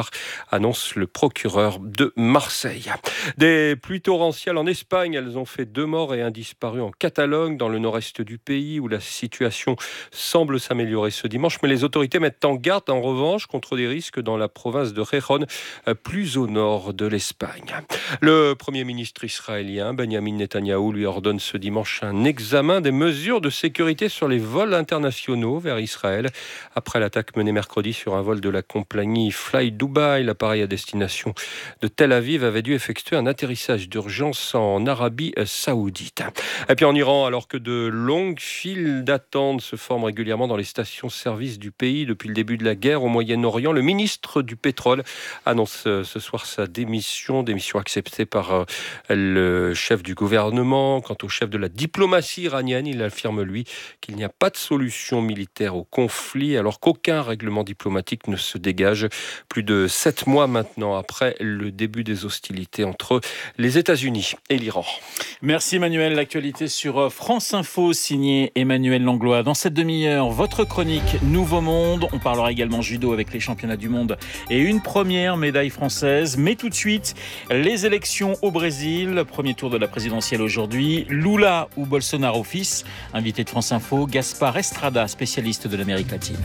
soir, annonce le procureur de Marseille. Des pluies torrentielles en Espagne, elles ont fait 2 morts et 1 disparu en Catalogne, dans le nord-est du pays, où la situation semble s'améliorer ce dimanche, mais les autorités mettent en garde en revanche contre des risques dans la province de Gijón, plus au nord de l'Espagne. Le Premier ministre israélien Benjamin Netanyahou lui ordonne ce dimanche un examen des mesures de sécurité sur les vols internationaux vers Israël. Après l'attaque menée mercredi sur un vol de la compagnie Fly Dubai, l'appareil à destination de Tel Aviv avait dû effectuer un atterrissage d'urgence en Arabie Saoudite. Et puis en Iran, alors que de longues files d'attente se forment régulièrement dans les stations-service du pays depuis le début de la guerre au Moyen-Orient, le ministre du pétrole annonce ce soir sa démission acceptée par le chef du gouvernement. Quant au chef de la diplomatie iranienne, il affirme lui qu'il n'y a pas de solution militaire au conflit alors qu'aucun règlement diplomatique ne se dégage plus de 7 mois maintenant après le début des hostilités entre les États-Unis et l'Iran. Merci Emmanuel. L'actualité sur France Info, signé Emmanuel Langlois. Dans cette demi-heure, votre chronique Nouveau Monde. On parlera également judo avec les championnats du monde et une première médaille française. Mais tout de suite, les élections au Brésil. Premier tour de la présidentielle aujourd'hui. Lula ou Bolsonaro fils. Invité de France Info, Gaspard Estrada, spécialiste de l'Amérique latine.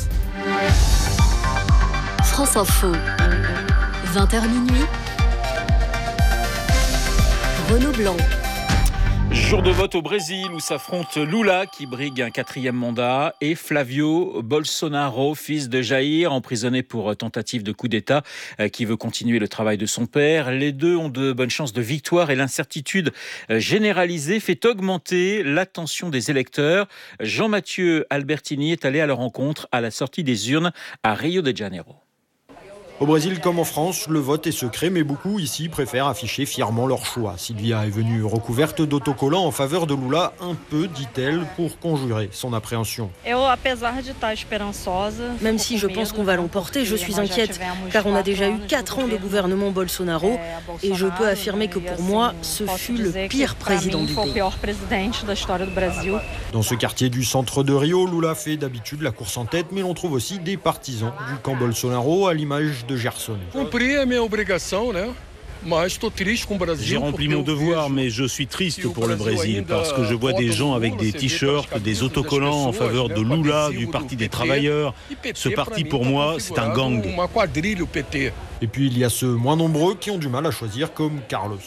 France Info, 20h minuit. Renaud Blanc. Jour de vote au Brésil où s'affrontent Lula qui brigue un 4e mandat et Flavio Bolsonaro, fils de Jair, emprisonné pour tentative de coup d'État, qui veut continuer le travail de son père. Les deux ont de bonnes chances de victoire et l'incertitude généralisée fait augmenter l'attention des électeurs. Jean-Mathieu Albertini est allé à leur rencontre à la sortie des urnes à Rio de Janeiro. Au Brésil comme en France, le vote est secret, mais beaucoup ici préfèrent afficher fièrement leur choix. Sylvia est venue recouverte d'autocollants en faveur de Lula, un peu, dit-elle, pour conjurer son appréhension. Même si je pense qu'on va l'emporter, je suis inquiète, car on a déjà eu 4 ans de gouvernement Bolsonaro, et je peux affirmer que pour moi, ce fut le pire président du pays. Dans ce quartier du centre de Rio, Lula fait d'habitude la course en tête, mais l'on trouve aussi des partisans du camp Bolsonaro, à l'image de Gerson. J'ai rempli mon devoir, mais je suis triste pour le Brésil parce que je vois des gens avec des t-shirts, des autocollants en faveur de Lula, du Parti des travailleurs. Ce parti, pour moi, c'est un gang. Et puis il y a ceux moins nombreux qui ont du mal à choisir, comme Carlos.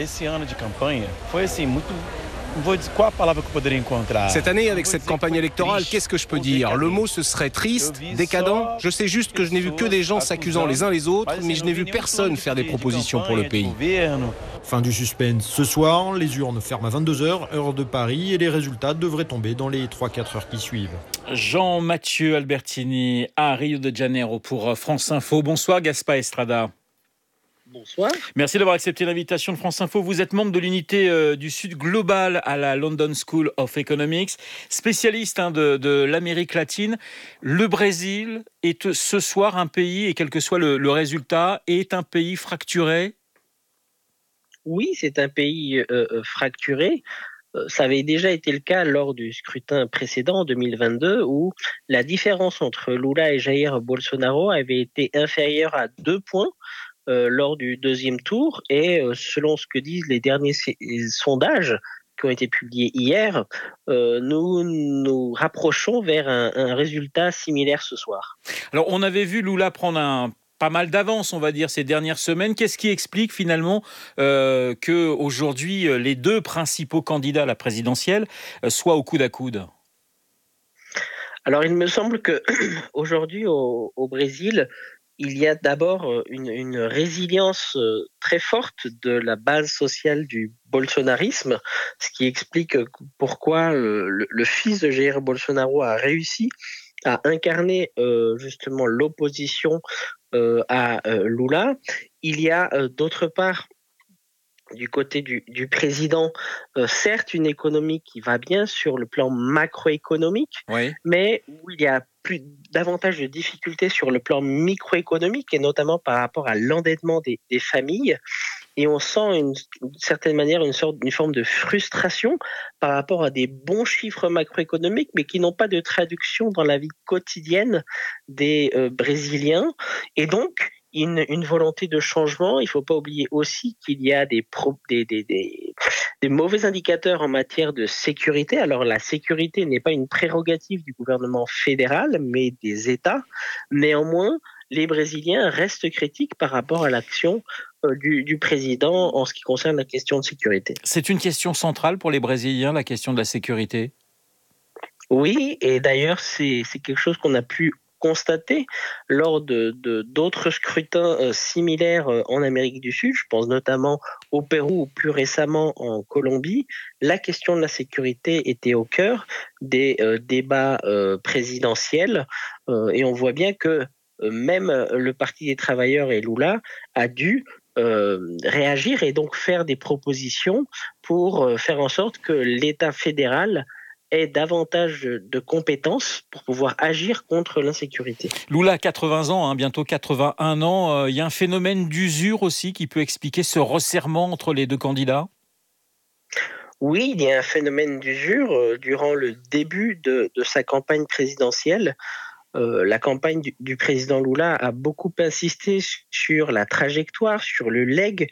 Cette année, avec cette campagne électorale, qu'est-ce que je peux dire ? Le mot, ce serait triste, décadent. Je sais juste que je n'ai vu que des gens s'accusant les uns les autres, mais je n'ai vu personne faire des propositions pour le pays. Fin du suspense. Ce soir, les urnes ferment à 22h, heure de Paris, et les résultats devraient tomber dans les 3-4 heures qui suivent. Jean-Mathieu Albertini à Rio de Janeiro pour France Info. Bonsoir Gaspard Estrada. Bonsoir. Merci d'avoir accepté l'invitation de France Info. Vous êtes membre de l'unité du Sud global à la London School of Economics, spécialiste de l'Amérique latine. Le Brésil est ce soir un pays, et quel que soit le résultat, est un pays fracturé. Oui, c'est un pays fracturé. Ça avait déjà été le cas lors du scrutin précédent en 2022 où la différence entre Lula et Jair Bolsonaro avait été inférieure à 2 points. Lors du 2e tour, et selon ce que disent les derniers sondages qui ont été publiés hier, nous nous rapprochons vers un résultat similaire ce soir. Alors on avait vu Lula prendre pas mal d'avance, on va dire, ces dernières semaines. Qu'est-ce qui explique finalement qu'aujourd'hui les 2 principaux candidats à la présidentielle soient au coude à coude ? Alors il me semble qu'aujourd'hui au Brésil, il y a d'abord une résilience très forte de la base sociale du bolsonarisme, ce qui explique pourquoi le fils de Jair Bolsonaro a réussi à incarner justement l'opposition à Lula. Il y a d'autre part, du côté du président, certes une économie qui va bien sur le plan macroéconomique, oui, mais où il y a davantage de difficultés sur le plan microéconomique, et notamment par rapport à l'endettement des familles. Et on sent d'une certaine manière une forme de frustration par rapport à des bons chiffres macroéconomiques, mais qui n'ont pas de traduction dans la vie quotidienne des Brésiliens. Et donc, une volonté de changement. Il ne faut pas oublier aussi qu'il y a des mauvais indicateurs en matière de sécurité. Alors la sécurité n'est pas une prérogative du gouvernement fédéral, mais des États. Néanmoins, les Brésiliens restent critiques par rapport à l'action du président en ce qui concerne la question de sécurité. C'est une question centrale pour les Brésiliens, la question de la sécurité. Oui, et d'ailleurs, c'est quelque chose qu'on a pu constater lors d'autres scrutins similaires en Amérique du Sud. Je pense notamment au Pérou ou plus récemment en Colombie. La question de la sécurité était au cœur des débats présidentiels et on voit bien que même le Parti des travailleurs et Lula a dû réagir et donc faire des propositions pour faire en sorte que l'État fédéral ait davantage de compétences pour pouvoir agir contre l'insécurité. Lula a 80 ans, bientôt 81 ans. Il y a un phénomène d'usure aussi qui peut expliquer ce resserrement entre les deux candidats ? Oui, il y a un phénomène d'usure durant le début de sa campagne présidentielle. La campagne du président Lula a beaucoup insisté sur la trajectoire, sur le legs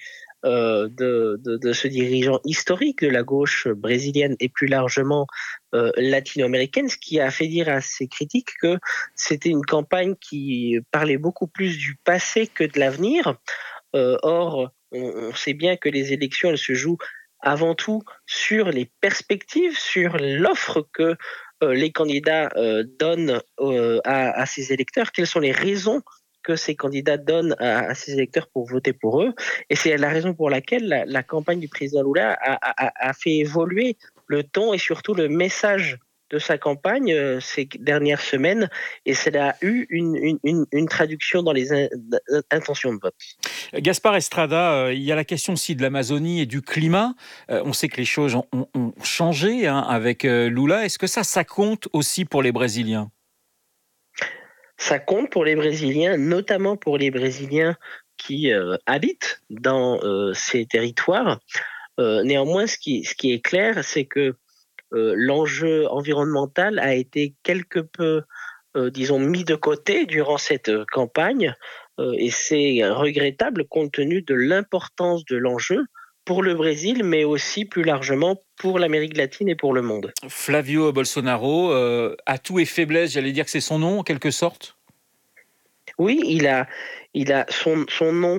de ce dirigeant historique de la gauche brésilienne et plus largement latino-américaine, ce qui a fait dire à ses critiques que c'était une campagne qui parlait beaucoup plus du passé que de l'avenir. Or, on sait bien que les élections, elles se jouent avant tout sur les perspectives, sur l'offre que les candidats donnent à ces électeurs, quelles sont les raisons que ces candidats donnent à ces électeurs pour voter pour eux. Et c'est la raison pour laquelle la campagne du président Lula a fait évoluer le ton et surtout le message de sa campagne ces dernières semaines, et cela a eu une traduction dans les intentions de vote. Gaspard Estrada, il y a la question aussi de l'Amazonie et du climat. On sait que les choses ont changé avec Lula. Est-ce que ça compte aussi pour les Brésiliens ? Ça compte pour les Brésiliens, notamment pour les Brésiliens qui habitent dans ces territoires. Néanmoins, ce qui est clair, c'est que l'enjeu environnemental a été quelque peu, mis de côté durant cette campagne, et c'est regrettable compte tenu de l'importance de l'enjeu pour le Brésil, mais aussi plus largement pour l'Amérique latine et pour le monde. Flavio Bolsonaro, atout et faiblesse, j'allais dire que c'est son nom en quelque sorte ? Oui, il a son nom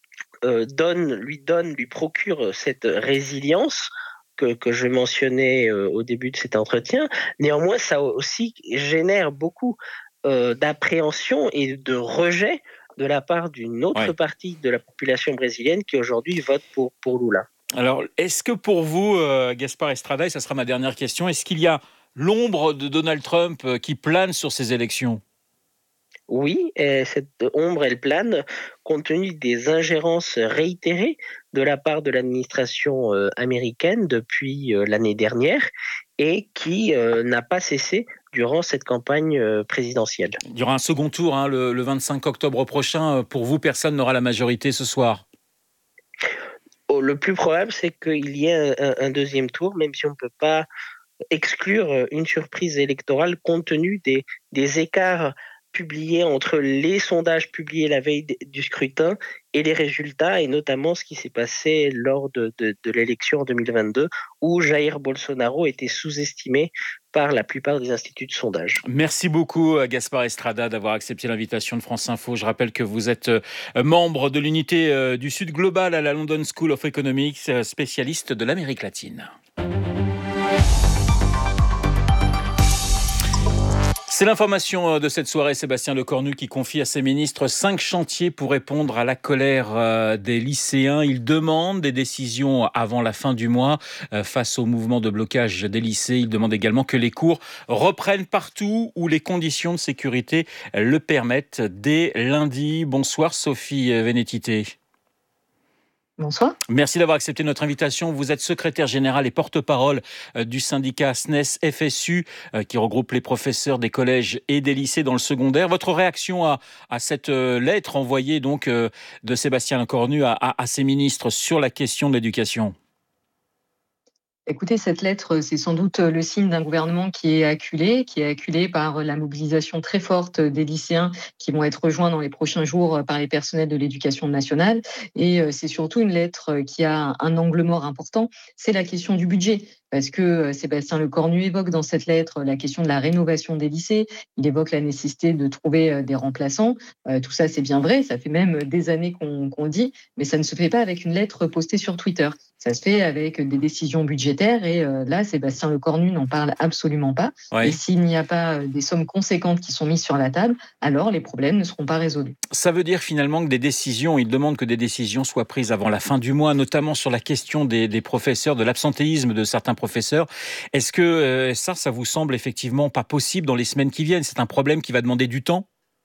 lui procure cette résilience que je mentionnais au début de cet entretien. Néanmoins, ça aussi génère beaucoup d'appréhension et de rejet de la part d'une autre partie de la population brésilienne qui aujourd'hui vote pour Lula. Alors, est-ce que pour vous, Gaspard Estrada, et ça sera ma dernière question, est-ce qu'il y a l'ombre de Donald Trump qui plane sur ces élections ? Oui, et cette ombre, elle plane compte tenu des ingérences réitérées de la part de l'administration américaine depuis l'année dernière et qui n'a pas cessé durant cette campagne présidentielle. Il y aura un second tour le 25 octobre prochain. Pour vous, personne n'aura la majorité ce soir ? Le plus probable, c'est qu'il y ait un deuxième tour, même si on ne peut pas exclure une surprise électorale compte tenu des écarts publiés entre les sondages publiés la veille du scrutin et les résultats, et notamment ce qui s'est passé lors de l'élection en 2022, où Jair Bolsonaro était sous-estimé par la plupart des instituts de sondage. Merci beaucoup Gaspard Estrada d'avoir accepté l'invitation de France Info. Je rappelle que vous êtes membre de l'unité du Sud global à la London School of Economics, spécialiste de l'Amérique latine. C'est l'information de cette soirée. Sébastien Lecornu qui confie à ses ministres 5 chantiers pour répondre à la colère des lycéens. Il demande des décisions avant la fin du mois face au mouvement de blocage des lycées. Il demande également que les cours reprennent partout où les conditions de sécurité le permettent dès lundi. Bonsoir Sophie Vénétité. Bonsoir. Merci d'avoir accepté notre invitation. Vous êtes secrétaire générale et porte-parole du syndicat SNES-FSU qui regroupe les professeurs des collèges et des lycées dans le secondaire. Votre réaction à cette lettre envoyée donc de Sébastien Lecornu à ses ministres sur la question de l'éducation ? Écoutez, cette lettre, c'est sans doute le signe d'un gouvernement qui est acculé par la mobilisation très forte des lycéens qui vont être rejoints dans les prochains jours par les personnels de l'éducation nationale. Et c'est surtout une lettre qui a un angle mort important, c'est la question du budget. Parce que Sébastien Lecornu évoque dans cette lettre la question de la rénovation des lycées, il évoque la nécessité de trouver des remplaçants. Tout ça, c'est bien vrai, ça fait même des années qu'on le dit, mais ça ne se fait pas avec une lettre postée sur Twitter. Ça se fait avec des décisions budgétaires et là, Sébastien Lecornu n'en parle absolument pas. Ouais. Et s'il n'y a pas des sommes conséquentes qui sont mises sur la table, alors les problèmes ne seront pas résolus. Ça veut dire finalement que il demande que des décisions soient prises avant la fin du mois, notamment sur la question des professeurs, de l'absentéisme de certains professeurs. Est-ce que ça vous semble effectivement pas possible dans les semaines qui viennent ? C'est un problème qui va demander du temps ?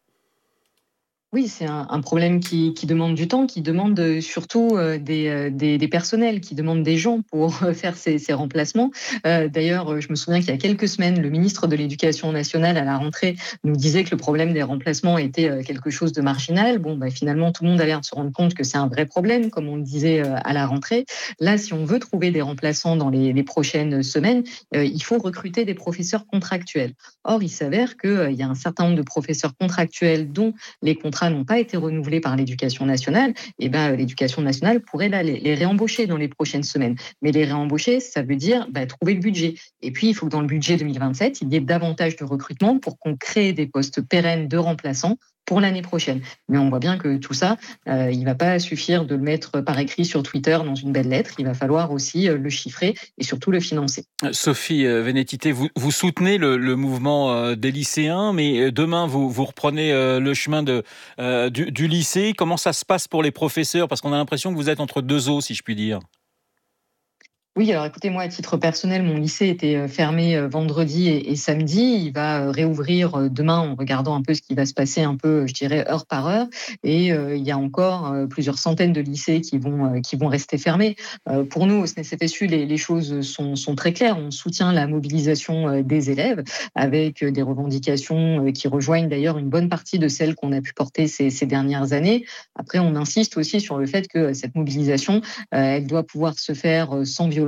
Oui, c'est un problème qui demande du temps, qui demande surtout des personnels, qui demande des gens pour faire ces remplacements. D'ailleurs, je me souviens qu'il y a quelques semaines, le ministre de l'Éducation nationale, à la rentrée, nous disait que le problème des remplacements était quelque chose de marginal. Finalement, tout le monde a l'air de se rendre compte que c'est un vrai problème, comme on le disait à la rentrée. Là, si on veut trouver des remplaçants dans les prochaines semaines, il faut recruter des professeurs contractuels. Or, il s'avère qu'il y a un certain nombre de professeurs contractuels dont les contrats n'ont pas été renouvelés par l'Éducation nationale, et l'Éducation nationale pourrait les réembaucher dans les prochaines semaines. Mais les réembaucher, ça veut dire trouver le budget. Et puis, il faut que dans le budget 2027, il y ait davantage de recrutement pour qu'on crée des postes pérennes de remplaçants pour l'année prochaine. Mais on voit bien que tout ça, il ne va pas suffire de le mettre par écrit sur Twitter dans une belle lettre. Il va falloir aussi le chiffrer et surtout le financer. Sophie Vénétité, vous soutenez le mouvement des lycéens, mais demain, vous reprenez le chemin du lycée. Comment ça se passe pour les professeurs ? Parce qu'on a l'impression que vous êtes entre deux eaux, si je puis dire. Oui, alors écoutez, moi, à titre personnel, mon lycée était fermé vendredi et samedi. Il va réouvrir demain en regardant un peu ce qui va se passer, un peu, je dirais, heure par heure. Et il y a encore plusieurs centaines de lycées qui vont rester fermés. Pour nous, au SNES-FSU, les choses sont très claires. On soutient la mobilisation des élèves avec des revendications qui rejoignent d'ailleurs une bonne partie de celles qu'on a pu porter ces dernières années. Après, on insiste aussi sur le fait que cette mobilisation, elle doit pouvoir se faire sans violence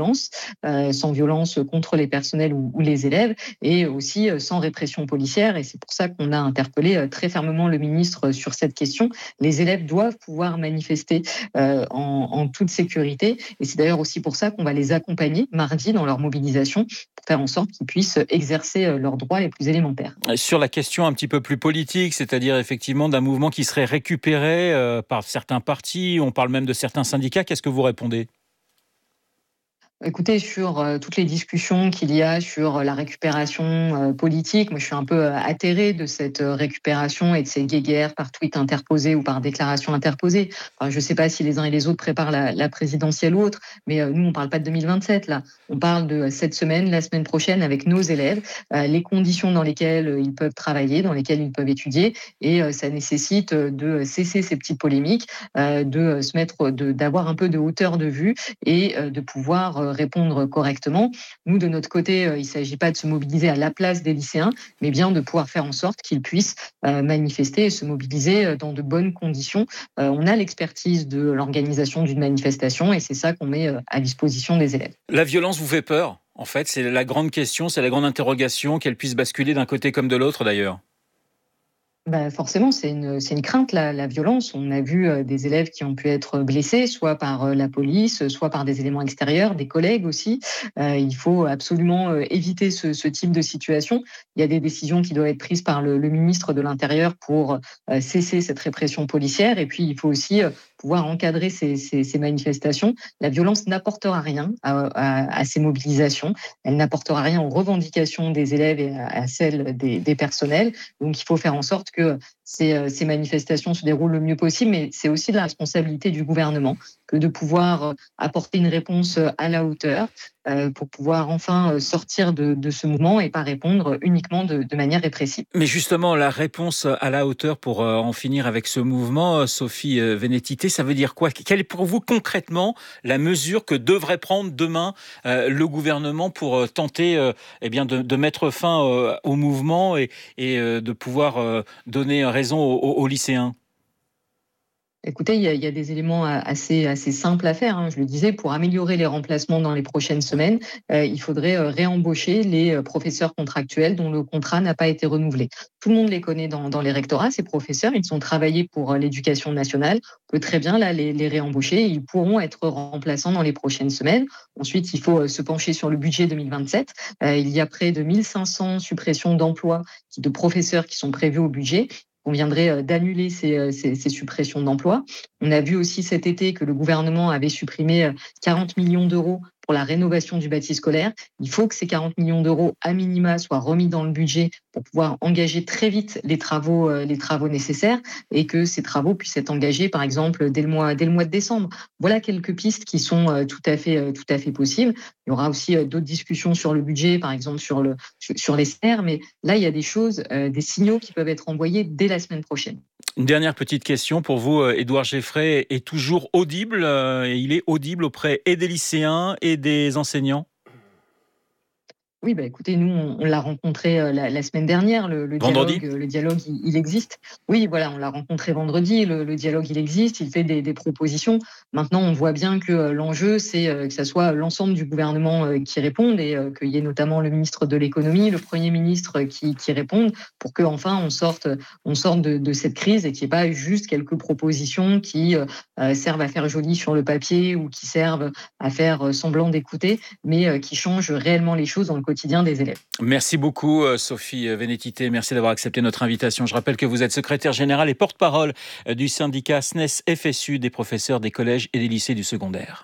contre les personnels ou les élèves, et aussi sans répression policière. Et c'est pour ça qu'on a interpellé très fermement le ministre sur cette question. Les élèves doivent pouvoir manifester en toute sécurité. Et c'est d'ailleurs aussi pour ça qu'on va les accompagner mardi dans leur mobilisation pour faire en sorte qu'ils puissent exercer leurs droits les plus élémentaires. Sur la question un petit peu plus politique, c'est-à-dire effectivement d'un mouvement qui serait récupéré par certains partis, on parle même de certains syndicats, qu'est-ce que vous répondez ? Écoutez, sur toutes les discussions qu'il y a sur la récupération politique, moi je suis un peu atterrée de cette récupération et de ces guéguerres par tweet interposé ou par déclaration interposée. Enfin, je ne sais pas si les uns et les autres préparent la présidentielle ou autre, mais nous on ne parle pas de 2027 là. On parle de cette semaine, la semaine prochaine avec nos élèves, les conditions dans lesquelles ils peuvent travailler, dans lesquelles ils peuvent étudier, et ça nécessite de cesser ces petites polémiques, d'avoir un peu de hauteur de vue et de pouvoir répondre correctement. Nous, de notre côté, il ne s'agit pas de se mobiliser à la place des lycéens, mais bien de pouvoir faire en sorte qu'ils puissent manifester et se mobiliser dans de bonnes conditions. On a l'expertise de l'organisation d'une manifestation et c'est ça qu'on met à disposition des élèves. La violence vous fait peur ? En fait, c'est la grande question, c'est la grande interrogation, qu'elle puisse basculer d'un côté comme de l'autre d'ailleurs. Forcément, c'est une crainte, la violence. On a vu des élèves qui ont pu être blessés, soit par la police, soit par des éléments extérieurs, des collègues aussi. Il faut absolument éviter ce type de situation. Il y a des décisions qui doivent être prises par le ministre de l'Intérieur pour cesser cette répression policière. Et puis, il faut aussi pouvoir encadrer ces manifestations. La violence n'apportera rien à ces mobilisations. Elle n'apportera rien aux revendications des élèves et à celles des personnels. Donc, il faut faire en sorte que ces manifestations se déroulent le mieux possible, mais c'est aussi de la responsabilité du gouvernement que de pouvoir apporter une réponse à la hauteur pour pouvoir enfin sortir de ce mouvement et pas répondre uniquement de manière répressive. Mais justement, la réponse à la hauteur pour en finir avec ce mouvement, Sophie Vénétité, ça veut dire quoi ? Quelle est pour vous concrètement la mesure que devrait prendre demain le gouvernement pour tenter de mettre fin au mouvement et de pouvoir donner raison aux lycéens ? Écoutez, il y a des éléments assez simples à faire. Je le disais, pour améliorer les remplacements dans les prochaines semaines, il faudrait réembaucher les professeurs contractuels dont le contrat n'a pas été renouvelé. Tout le monde les connaît dans les rectorats, ces professeurs. Ils ont travaillé pour l'éducation nationale. On peut très bien là les réembaucher. Ils pourront être remplaçants dans les prochaines semaines. Ensuite, il faut se pencher sur le budget 2027. Il y a près de 1500 suppressions d'emplois de professeurs qui sont prévues au budget. On viendrait d'annuler ces suppressions d'emplois. On a vu aussi cet été que le gouvernement avait supprimé 40 millions d'euros pour la rénovation du bâti scolaire. Il faut que ces 40 millions d'euros à minima soient remis dans le budget pour pouvoir engager très vite les travaux nécessaires et que ces travaux puissent être engagés, par exemple, dès le mois de décembre. Voilà quelques pistes qui sont tout à fait possibles. Il y aura aussi d'autres discussions sur le budget, par exemple sur les salaires, mais là, il y a des choses, des signaux qui peuvent être envoyés dès la semaine prochaine. Une dernière petite question pour vous, Édouard Geffray est toujours audible et il est audible auprès et des lycéens et des enseignants? Oui, écoutez, nous, on l'a rencontré la semaine dernière. Le dialogue, il existe. Oui, voilà, on l'a rencontré vendredi. Le dialogue, il existe. Il fait des propositions. Maintenant, on voit bien que l'enjeu, c'est que ça soit l'ensemble du gouvernement qui réponde et qu'il y ait notamment le ministre de l'économie, le Premier ministre qui répondent pour qu'enfin on sorte de cette crise et qu'il n'y ait pas juste quelques propositions qui servent à faire joli sur le papier ou qui servent à faire semblant d'écouter, mais qui changent réellement les choses dans le quotidien des élèves. Merci beaucoup Sophie Vénétité, merci d'avoir accepté notre invitation. Je rappelle que vous êtes secrétaire générale et porte-parole du syndicat SNES FSU des professeurs des collèges et des lycées du secondaire.